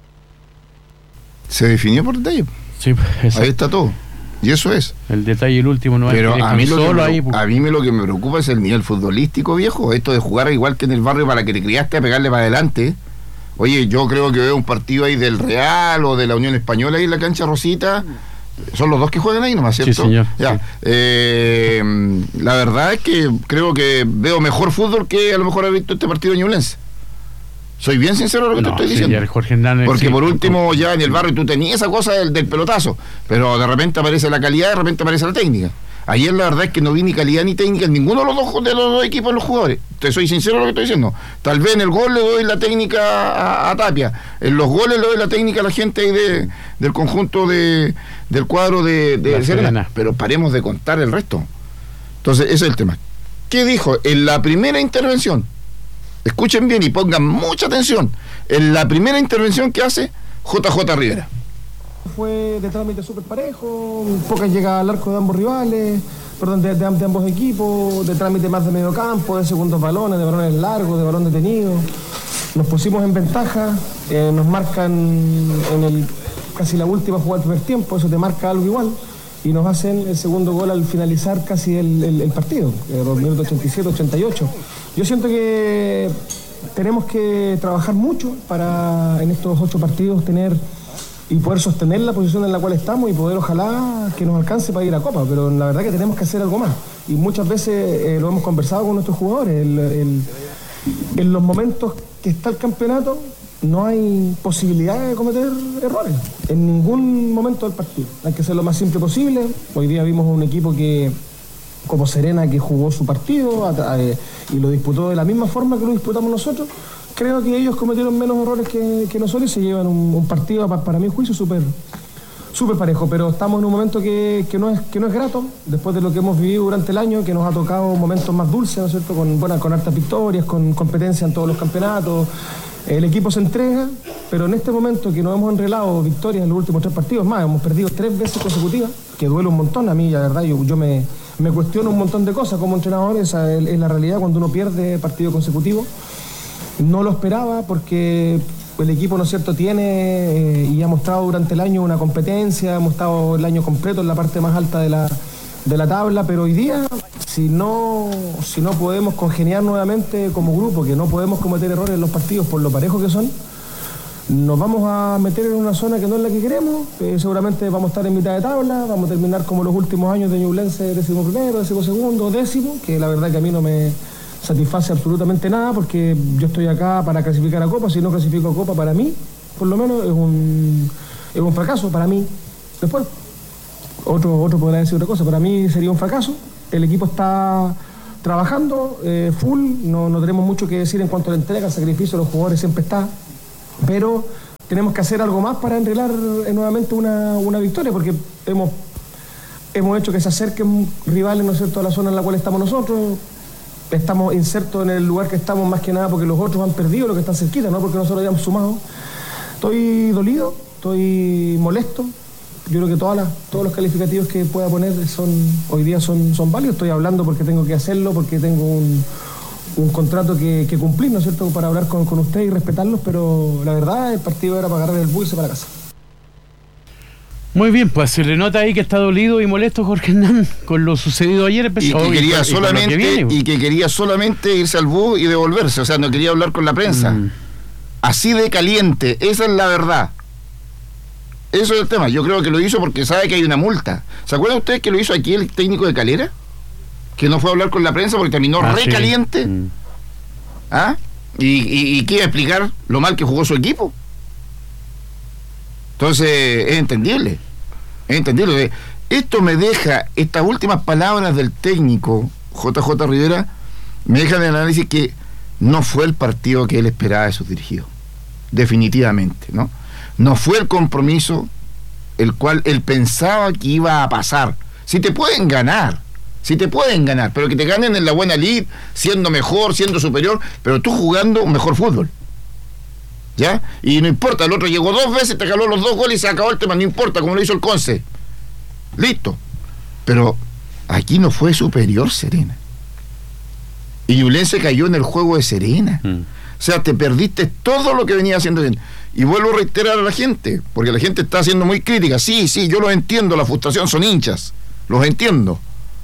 ¿Se definió por detalle? Sí, ahí está todo. Y eso es. El detalle, el último, no pero hay. A mí lo que me preocupa es el nivel futbolístico, viejo. Esto de jugar igual que en el barrio para que te criaste a pegarle para adelante. Oye, yo creo que veo un partido ahí del Real o de la Unión Española ahí en la cancha Rosita. Son los dos que juegan ahí nomás, ¿cierto? Sí, señor. Ya. Sí. La verdad es que creo que veo mejor fútbol que a lo mejor he visto este partido de Ñublense. Soy bien sincero en lo que te estoy diciendo. Señor Jorge Hernández, porque por último, ya en el barrio tú tenías esa cosa del pelotazo, pero de repente aparece la calidad, de repente aparece la técnica. Ayer la verdad es que no vi ni calidad ni técnica en ninguno de los dos equipos de los jugadores. Te soy sincero en lo que estoy diciendo. Tal vez en el gol le doy la técnica a Tapia. En los goles le doy la técnica a la gente ahí del conjunto del cuadro de Serena. Pero paremos de contar el resto. Entonces, ese es el tema. ¿Qué dijo? En la primera intervención, escuchen bien y pongan mucha atención, en la primera intervención que hace JJ Rivera. Fue de trámite súper parejo, pocas llegadas al arco de ambos rivales, de ambos equipos, de trámite más de medio campo, de segundos balones, de balones largos, de balón detenido. Nos pusimos en ventaja, nos marcan en casi la última jugada del primer tiempo, eso te marca algo igual, y nos hacen el segundo gol al finalizar casi el partido, los minutos 87, 88. Yo siento que tenemos que trabajar mucho para en estos 8 partidos tener y poder sostener la posición en la cual estamos y poder ojalá que nos alcance para ir a Copa, pero la verdad que tenemos que hacer algo más y muchas veces lo hemos conversado con nuestros jugadores, en los momentos que está el campeonato no hay posibilidad de cometer errores en ningún momento del partido, hay que ser lo más simple posible. Hoy día vimos un equipo que como Serena que jugó su partido y lo disputó de la misma forma que lo disputamos nosotros. Creo que ellos cometieron menos errores que nosotros y se llevan un partido, para mi juicio, súper parejo, pero estamos en un momento que no es grato, después de lo que hemos vivido durante el año, que nos ha tocado momentos más dulces, ¿no es cierto?, con hartas victorias, con competencia en todos los campeonatos. El equipo se entrega, pero en este momento que nos hemos enrelado victorias en los últimos 3 partidos, más, hemos perdido 3 veces consecutivas, que duele un montón. A mí, la verdad, yo me cuestiono un montón de cosas como entrenador. Esa es la realidad cuando uno pierde partidos consecutivos. No lo esperaba porque el equipo, ¿no es cierto?, tiene y ha mostrado durante el año una competencia, hemos estado el año completo en la parte más alta de la tabla, pero hoy día, si no podemos congeniar nuevamente como grupo, que no podemos cometer errores en los partidos por lo parejos que son, nos vamos a meter en una zona que no es la que queremos. Seguramente vamos a estar en mitad de tabla, vamos a terminar como los últimos años de Ñublense, 11º, 12º, 10º, que la verdad que a mí no me satisface absolutamente nada, porque yo estoy acá para clasificar a Copa. Si no clasifico a Copa, para mí, por lo menos, es un fracaso, para mí. Después, otro podrá decir otra cosa, para mí sería un fracaso. El equipo está trabajando full, no tenemos mucho que decir en cuanto a la entrega, el sacrificio de los jugadores siempre está, pero tenemos que hacer algo más para enreglar nuevamente una victoria, porque hemos hecho que se acerquen rivales, ¿no es cierto?, a la zona en la cual estamos nosotros. Estamos insertos en el lugar que estamos más que nada porque los otros han perdido lo que están cerquita, no porque nosotros hayamos sumado. Estoy dolido, estoy molesto. Yo creo que todos los calificativos que pueda poner hoy día son válidos. Estoy hablando porque tengo que hacerlo, porque tengo un contrato que cumplir, ¿no es cierto?, para hablar con ustedes y respetarlos, pero la verdad el partido era para agarrar el bus y irse para casa. Muy bien, pues se le nota ahí que está dolido y molesto Jorge Hernán con lo sucedido ayer. Y que quería solamente irse al bus y devolverse, o sea, no quería hablar con la prensa. Así de caliente, esa es la verdad. Eso es el tema. Yo creo que lo hizo porque sabe que hay una multa. ¿Se acuerdan ustedes que lo hizo aquí el técnico de Calera? Que no fue a hablar con la prensa porque terminó recaliente. Sí. ¿Ah? ¿Y qué iba a explicar lo mal que jugó su equipo? Entonces, es entendible. Esto me deja, estas últimas palabras del técnico JJ Rivera, me dejan el análisis que no fue el partido que él esperaba de sus dirigidos. Definitivamente, ¿no? No fue el compromiso el cual él pensaba que iba a pasar. Si te pueden ganar, pero que te ganen en la buena lid, siendo mejor, siendo superior, pero tú jugando un mejor fútbol. ¿Ya? Y no importa, el otro llegó 2 veces, te caló los 2 goles y se acabó el tema, no importa, como lo hizo el Conce. Listo. Pero aquí no fue superior Serena. Y Ñublense cayó en el juego de Serena. O sea, te perdiste todo lo que venía haciendo bien. Y vuelvo a reiterar a la gente, porque la gente está siendo muy crítica. Sí, yo los entiendo, la frustración, son hinchas. Los entiendo.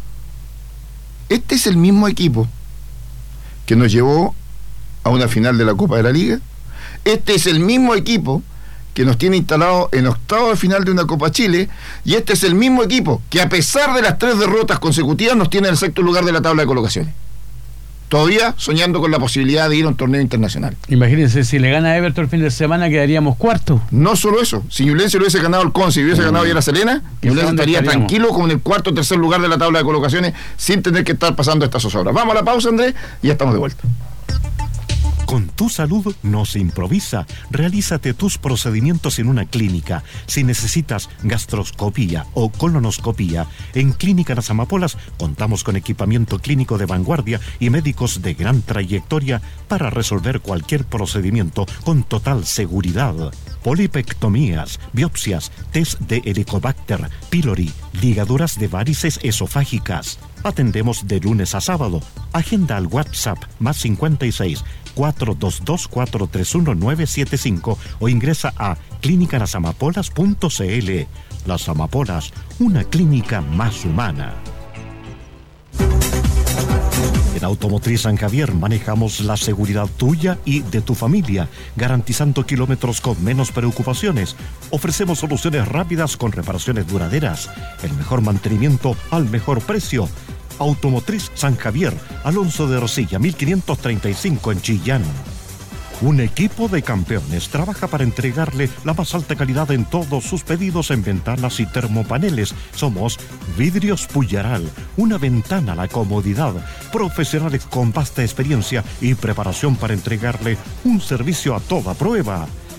Este es el mismo equipo que nos llevó a una final de la Copa de la Liga. Este es el mismo equipo que nos tiene instalado en octavo de final de una Copa Chile, y este es el mismo equipo que, a pesar de las 3 derrotas consecutivas, nos tiene en el 6º lugar de la tabla de colocaciones. Todavía soñando con la posibilidad de ir a un torneo internacional. Imagínense, si le gana a Everton el fin de semana, quedaríamos 4º. No solo eso, si Ñublense hubiese ganado el Conce y hubiese ganado ayer a Serena, Ñublense estaría tranquilo con el 4º o 3er lugar de la tabla de colocaciones, sin tener que estar pasando estas zozobras. Vamos a la pausa, Andrés, y ya estamos de vuelta. Con tu salud no se improvisa. Realízate tus procedimientos en una clínica. Si necesitas gastroscopía o colonoscopía, en Clínica Las Amapolas contamos con equipamiento clínico de vanguardia y médicos de gran trayectoria para resolver cualquier procedimiento con total seguridad. Polipectomías, biopsias, test de Helicobacter pylori, ligaduras de varices esofágicas. Atendemos de lunes a sábado. Agenda al WhatsApp +56 422-431-975 o ingresa a clinicanasamapolas.cl. Las Amapolas, una clínica más humana. En Automotriz San Javier manejamos la seguridad tuya y de tu familia, garantizando kilómetros con menos preocupaciones. Ofrecemos soluciones rápidas con reparaciones duraderas, el mejor mantenimiento al mejor precio. Automotriz San Javier, Alonso de Rosilla, 1535 en Chillán. Un equipo de campeones trabaja para entregarle la más alta calidad en todos sus pedidos en ventanas y termopaneles. Somos Vidrios Puyaral, una ventana a la comodidad. Profesionales con vasta experiencia y preparación para entregarle un servicio a toda prueba.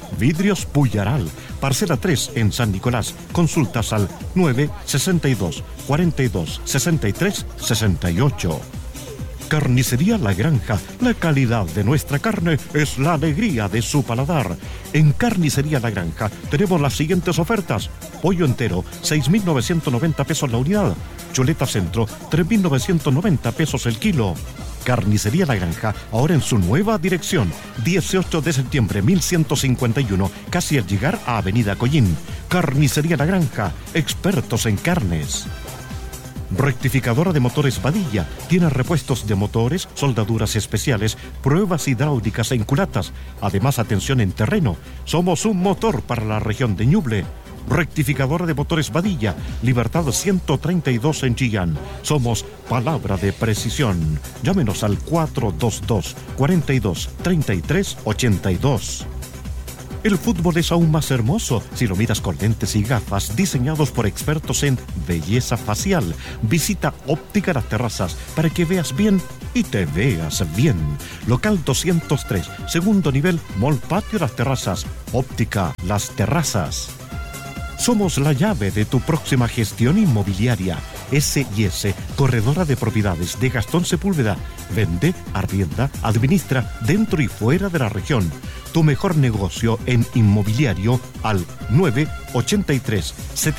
Vidrios Puyaral, parcela 3 en San Nicolás. Consultas al 962 42 63 68. Carnicería La Granja, la calidad de nuestra carne es la alegría de su paladar. En Carnicería La Granja tenemos las siguientes ofertas: pollo entero, 6.990 pesos la unidad; chuleta centro, 3.990 pesos el kilo. Carnicería La Granja, ahora en su nueva dirección, 18 de septiembre 1151, casi al llegar a Avenida Collín. Carnicería La Granja, expertos en carnes. Rectificadora de motores Badilla, tiene repuestos de motores, soldaduras especiales, pruebas hidráulicas e culatas. Además, atención en terreno. Somos un motor para la región de Ñuble. Rectificadora de motores Badilla, Libertad 132 en Chillán. Somos palabra de precisión. Llámenos al 422 42 33 82. El fútbol es aún más hermoso si lo miras con lentes y gafas diseñados por expertos en belleza facial. Visita Óptica Las Terrazas para que veas bien y te veas bien. Local 203, segundo nivel, Mall Patio Las Terrazas. Óptica Las Terrazas. Somos la llave de tu próxima gestión inmobiliaria. S&S, corredora de propiedades de Gastón Sepúlveda. Vende, arrienda, administra dentro y fuera de la región. Tu mejor negocio en inmobiliario al 983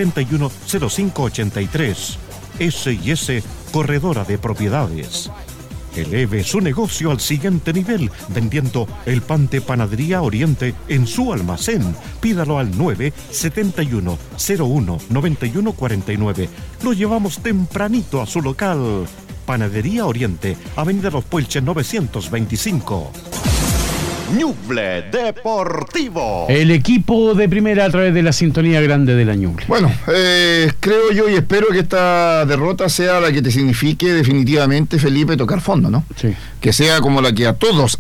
710583. S&S, corredora de propiedades. Eleve su negocio al siguiente nivel vendiendo el pan de Panadería Oriente en su almacén. Pídalo al 971 01 91 49. Lo llevamos tempranito a su local. Panadería Oriente, Avenida Los Puelches 925. Ñuble Deportivo. El equipo de primera a través de la sintonía grande de la Ñuble. Bueno, creo yo y espero que esta derrota sea la que te signifique definitivamente, Felipe, tocar fondo, ¿no? Sí. Que sea como la que a todos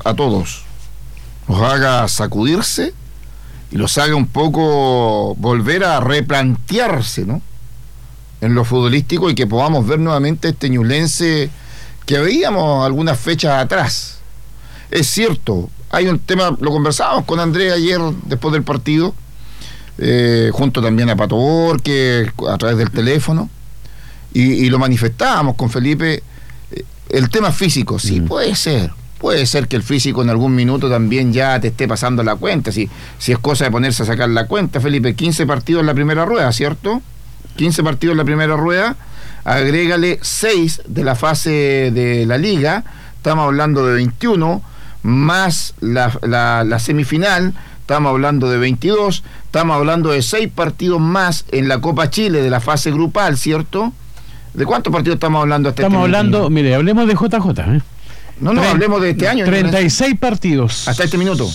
los haga sacudirse y los haga un poco volver a replantearse, ¿no? En lo futbolístico, y que podamos ver nuevamente este ñublense que veíamos algunas fechas atrás. Es cierto, hay un tema, lo conversábamos con Andrés ayer después del partido, junto también a Pato Borque, a través del teléfono, y lo manifestábamos con Felipe, el tema físico. Sí, puede ser que el físico en algún minuto también ya te esté pasando la cuenta, si es cosa de ponerse a sacar la cuenta, Felipe. 15 partidos en la primera rueda, ¿cierto? 15 partidos en la primera rueda, agrégale 6 de la fase de la liga, estamos hablando de 21, más la semifinal, estamos hablando de 22, estamos hablando de 6 partidos más en la Copa Chile de la fase grupal, ¿cierto? ¿De cuántos partidos estamos hablando hasta Estamos hablando, mire, hablemos de JJ, No, hablemos de este año. 36 partidos. Hasta este minuto.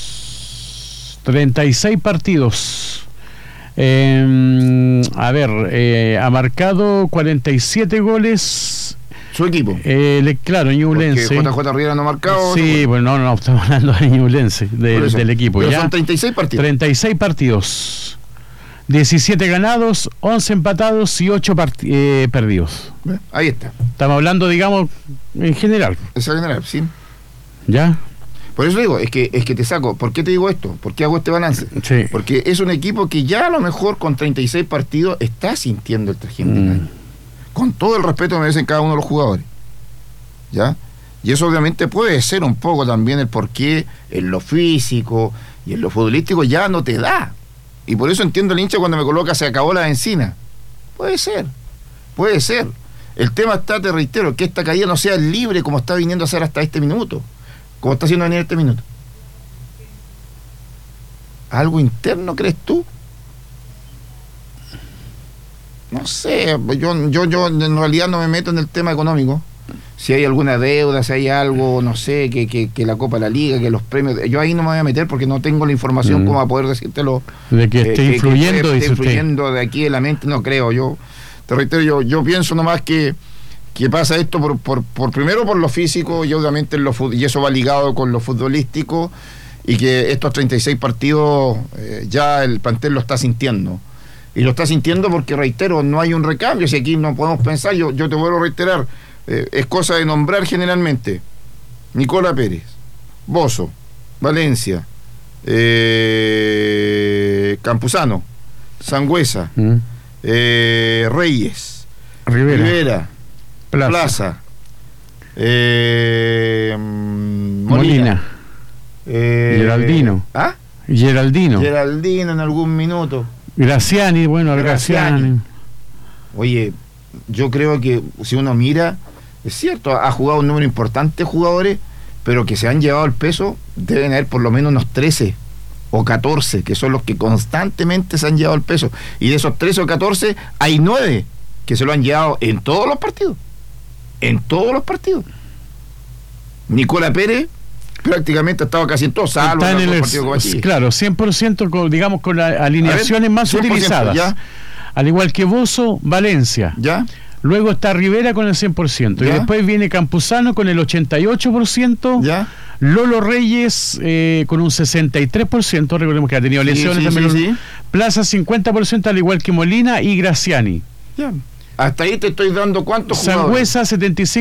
36 partidos. Ha marcado 47 goles. Su equipo. Claro, Ñublense. Porque JJ Riera no ha marcado. Sí, bueno, no, estamos hablando de Ñublense, del equipo. Pero ya son 36 partidos. 36 partidos. 17 ganados, 11 empatados y 8 perdidos. Ahí está. Estamos hablando, digamos, en general. Es en general, sí. ¿Ya? Por eso digo, es que te saco. ¿Por qué te digo esto? ¿Por qué hago este balance? Sí. Porque es un equipo que ya a lo mejor con 36 partidos está sintiendo el trajín del año. Con todo el respeto que merecen cada uno de los jugadores. ¿Ya? Y eso obviamente puede ser un poco también el por qué en lo físico y en lo futbolístico ya no te da. Y por eso entiendo el hincha cuando me coloca se acabó la benzina. Puede ser. El tema está, te reitero, que esta caída no sea libre como está viniendo a ser hasta este minuto. Como está haciendo venir este minuto. ¿Algo interno crees tú? No sé, yo en realidad no me meto en el tema económico. Si hay alguna deuda, si hay algo, no sé, que la Copa de la Liga, que los premios, yo ahí no me voy a meter porque no tengo la información como a poder decírtelo. De que esté influyendo, que esté influyendo de aquí en la mente, no creo. Yo te reitero, yo pienso nomás que pasa esto por primero por lo físico y obviamente y eso va ligado con lo futbolístico, y que estos 36 partidos ya el plantel lo está sintiendo. Y lo está sintiendo porque, reitero, no hay un recambio. Si aquí no podemos pensar, yo te vuelvo a reiterar, es cosa de nombrar generalmente Nicola Pérez, Bozo, Valencia, Campuzano, Sangüesa, Reyes, Rivera, Plaza, Molina, Geraldino. Geraldino en algún minuto. Graciani. Oye, yo creo que si uno mira, es cierto, ha jugado un número importante de jugadores, pero que se han llevado el peso, deben haber por lo menos unos 13 o 14, que son los que constantemente se han llevado el peso. Y de esos 13 o 14, hay 9 que se lo han llevado en todos los partidos. Nicola Pérez prácticamente ha estado casi en todos, salvo en el partido. Claro, 100% digamos con las alineaciones más utilizadas. ¿Ya? Al igual que Bozo, Valencia. ¿Ya? Luego está Rivera con el 100%. ¿Ya? Y después viene Campuzano con el 88%. ¿Ya? Lolo Reyes con un 63%. Recordemos que ha tenido lesiones también. Sí. Plaza 50%, al igual que Molina y Graciani. Ya. Hasta ahí te estoy dando cuántos jugadores. Sangüesa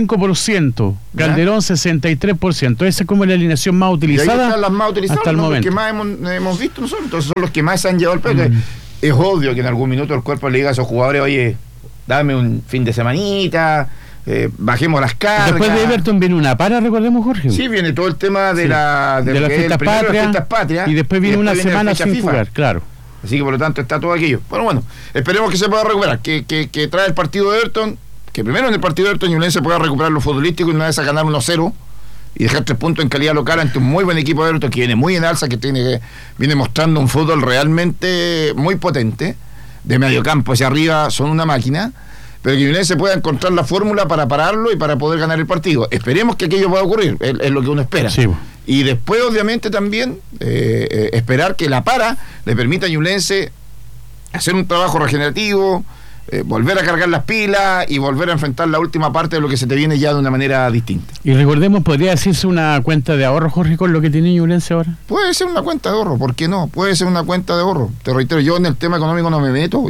75%, Calderón 63%. Esa es como la alineación más utilizada. Y ahí están las más utilizadas, hasta el momento. Los que más hemos visto nosotros. Entonces son los que más se han llevado el peso. Es obvio que en algún minuto el cuerpo le diga a esos jugadores, oye, dame un fin de semanita, bajemos las cargas. Después de Everton viene una para, recordemos, Jorge. Sí, viene todo el tema de las fiestas patrias. Y después viene una semana sin jugar, claro. Así que por lo tanto está todo aquello. Bueno, esperemos que se pueda recuperar, que trae el partido de Everton, que primero en el partido de Everton Ñublense pueda recuperar lo futbolístico y una vez a ganar 1-0 y dejar 3 puntos en calidad local ante un muy buen equipo de Everton que viene muy en alza, que viene mostrando un fútbol realmente muy potente, de medio campo hacia arriba son una máquina, pero que Ñublense pueda encontrar la fórmula para pararlo y para poder ganar el partido. Esperemos que aquello pueda ocurrir, es lo que uno espera. Sí. Y después, obviamente, también esperar que la para le permita a Ñublense hacer un trabajo regenerativo, volver a cargar las pilas y volver a enfrentar la última parte de lo que se te viene ya de una manera distinta. Y recordemos, ¿podría decirse una cuenta de ahorro, Jorge, con lo que tiene Ñublense ahora? Puede ser una cuenta de ahorro, ¿por qué no? Puede ser una cuenta de ahorro. Te reitero, yo en el tema económico no me meto,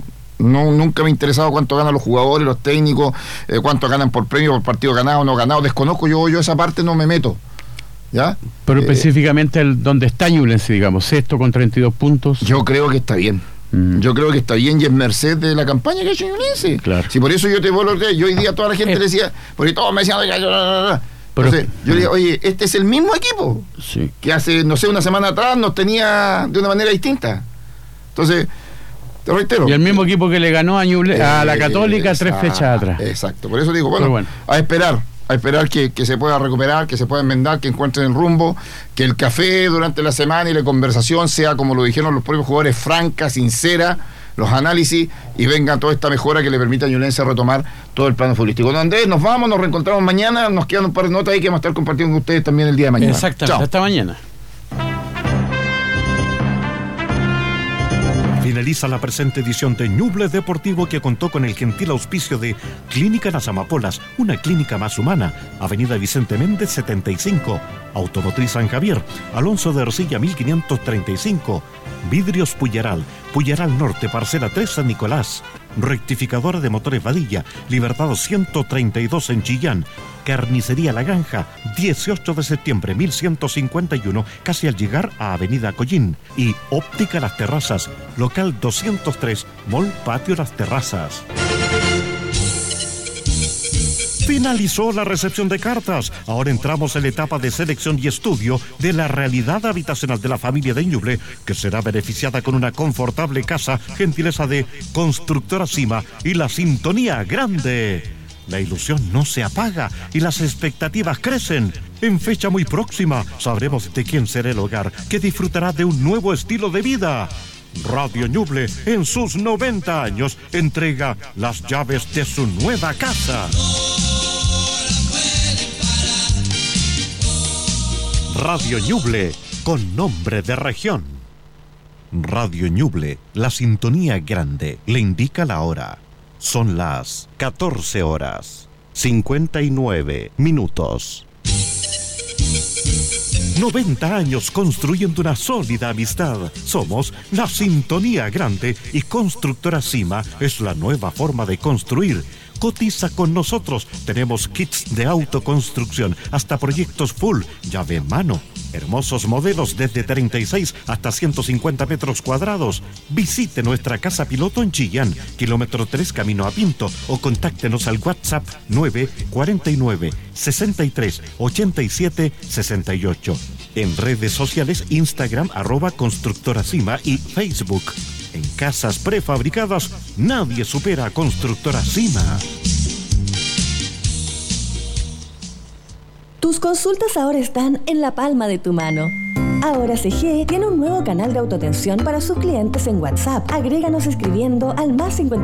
nunca me ha interesado cuánto ganan los jugadores, los técnicos, cuánto ganan por premio, por partido ganado o no ganado, desconozco, yo esa parte no me meto. ¿Ya? Pero específicamente donde está Ñublense, digamos, sexto con 32 puntos. Yo creo que está bien. Yo creo que está bien y es merced de la campaña que ha hecho Ñublense. Claro. Si por eso yo hoy día toda la gente le decía, porque todos me decían, entonces, yo le digo, oye, este es el mismo equipo que hace, no sé, una semana atrás nos tenía de una manera distinta. Entonces, te reitero. Y el mismo equipo que le ganó a la Católica 3 fechas atrás. Exacto, por eso digo, bueno. A esperar que se pueda recuperar, que se pueda enmendar, que encuentren el rumbo, que el café durante la semana y la conversación sea, como lo dijeron los propios jugadores, franca, sincera, los análisis, y venga toda esta mejora que le permita a Ñublense retomar todo el plano futbolístico. Don Andrés, nos vamos, nos reencontramos mañana, nos quedan un par de notas ahí que vamos a estar compartiendo con ustedes también el día de mañana. Exactamente. Chao. Hasta mañana. Finaliza la presente edición de Ñuble Deportivo, que contó con el gentil auspicio de Clínica Las Amapolas, una clínica más humana, Avenida Vicente Méndez 75, Automotriz San Javier, Alonso de Ercilla 1535, Vidrios Puyeral, Puyeral Norte, Parcela 3 San Nicolás, Rectificadora de Motores Vadilla, Libertad 132 en Chillán, Carnicería La Granja, 18 de septiembre 1151, casi al llegar a Avenida Collín, y Óptica Las Terrazas, local 203, Mall Patio Las Terrazas. Finalizó la recepción de cartas. Ahora entramos en la etapa de selección y estudio de la realidad habitacional de la familia de Ñuble, que será beneficiada con una confortable casa, gentileza de Constructora Cima y La Sintonía Grande. La ilusión no se apaga y las expectativas crecen. En fecha muy próxima sabremos de quién será el hogar que disfrutará de un nuevo estilo de vida. Radio Ñuble, en sus 90 años, entrega las llaves de su nueva casa. Radio Ñuble, con nombre de región. Radio Ñuble, la sintonía grande, le indica la hora. Son las 14 horas, 59 minutos. 90 años construyendo una sólida amistad. Somos la sintonía grande y Constructora Cima es la nueva forma de construir. Cotiza con nosotros. Tenemos kits de autoconstrucción, hasta proyectos full, llave en mano. Hermosos modelos desde 36 hasta 150 metros cuadrados. Visite nuestra casa piloto en Chillán, kilómetro 3 camino a Pinto, o contáctenos al WhatsApp 949 63 87 68. En redes sociales, Instagram @constructoracima y Facebook. En casas prefabricadas, nadie supera a Constructora Cima. Tus consultas ahora están en la palma de tu mano. Ahora CGE tiene un nuevo canal de autoatención para sus clientes en WhatsApp. Agréganos escribiendo al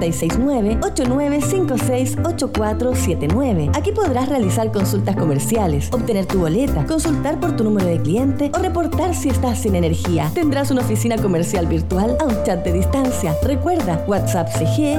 +569-8956-8479. Aquí podrás realizar consultas comerciales, obtener tu boleta, consultar por tu número de cliente o reportar si estás sin energía. Tendrás una oficina comercial virtual a un chat de distancia. Recuerda, WhatsApp CGE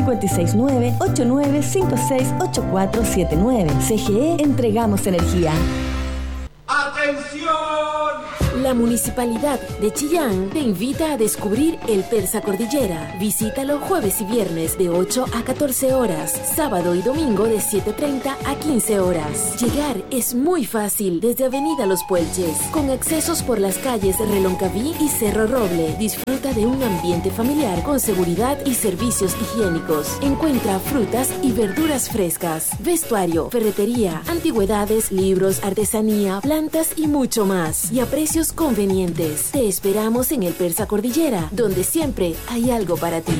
+569-8956-8479. CGE, entregamos energía. ¡Atención! La Municipalidad de Chillán te invita a descubrir el Persa Cordillera. Visítalo jueves y viernes de 8 a 14 horas, sábado y domingo de 7:30 a 15 horas. Llegar es muy fácil desde Avenida Los Puelches, con accesos por las calles Reloncaví y Cerro Roble. Disfruta de un ambiente familiar con seguridad y servicios higiénicos. Encuentra frutas y verduras frescas, vestuario, ferretería, antigüedades, libros, artesanía, plantas y mucho más. Y a precios convenientes. Te esperamos en el Persa Cordillera, donde siempre hay algo para ti.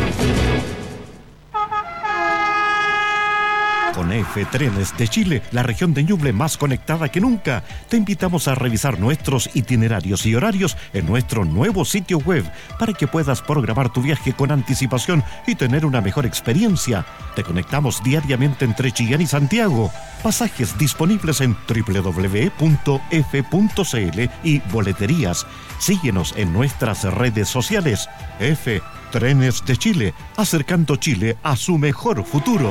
Con F Trenes de Chile, la región de Ñuble más conectada que nunca, te invitamos a revisar nuestros itinerarios y horarios en nuestro nuevo sitio web para que puedas programar tu viaje con anticipación y tener una mejor experiencia. Te conectamos diariamente entre Chillán y Santiago. Pasajes disponibles en www.f.cl y boleterías. Síguenos en nuestras redes sociales. F Trenes de Chile, acercando Chile a su mejor futuro.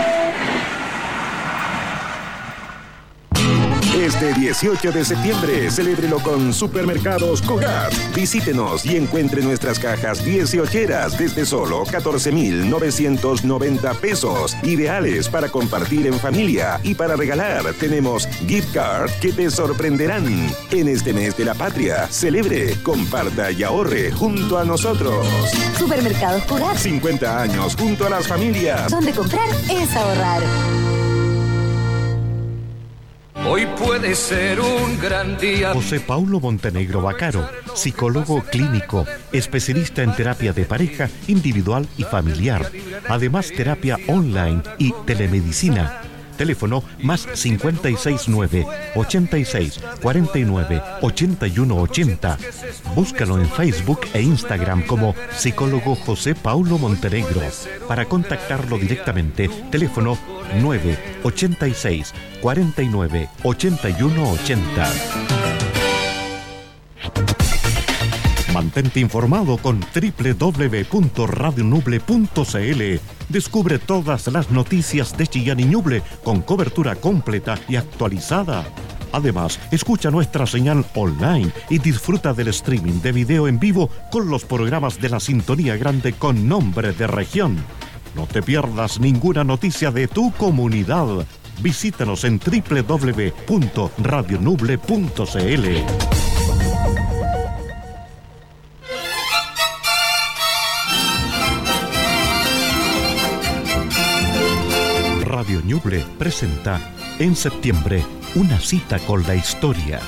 Este 18 de septiembre, celébrelo con Supermercados Cogat. Visítenos y encuentre nuestras cajas 18eras desde solo 14,990 pesos. Ideales para compartir en familia y para regalar. Tenemos gift card que te sorprenderán. En este mes de la patria, celebre, comparta y ahorre junto a nosotros. Supermercados Cogat. 50 años junto a las familias. Donde comprar es ahorrar. Hoy puede ser un gran día. José Paulo Montenegro Bacaro, psicólogo clínico, especialista en terapia de pareja, individual y familiar. Además, terapia online y telemedicina. Teléfono +569 86 49 81 80. Búscalo en Facebook e Instagram como psicólogo José Paulo Montenegro. Para contactarlo directamente, teléfono 986 49 81 80. Mantente informado con www.radionuble.cl. Descubre todas las noticias de Chillán y Ñuble con cobertura completa y actualizada. Además, escucha nuestra señal online y disfruta del streaming de video en vivo con los programas de la Sintonía Grande con nombre de región. No te pierdas ninguna noticia de tu comunidad. Visítanos en www.radionuble.cl. Radio Ñuble presenta en septiembre una cita con la historia.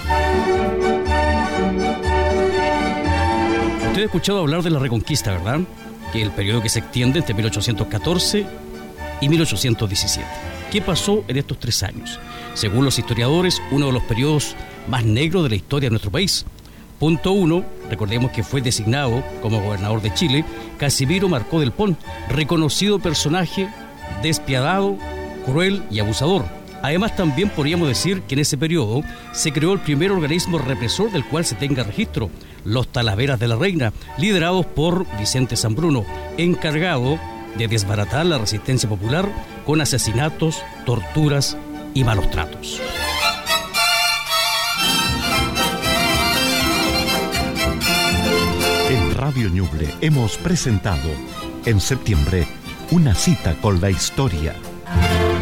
Usted ha escuchado hablar de la Reconquista, ¿verdad? Que es el periodo que se extiende entre 1814 y 1817. ¿Qué pasó en estos 3 años? Según los historiadores, uno de los periodos más negros de la historia de nuestro país. Punto 1, recordemos que fue designado como gobernador de Chile Casimiro Marcó del Pont, reconocido personaje despiadado, cruel y abusador. Además, también podríamos decir que en ese periodo se creó el primer organismo represor del cual se tenga registro, los Talaveras de la Reina, liderados por Vicente Sambruno, encargado de desbaratar la resistencia popular con asesinatos, torturas y malos tratos. En Radio Ñuble hemos presentado en septiembre Una cita con la historia.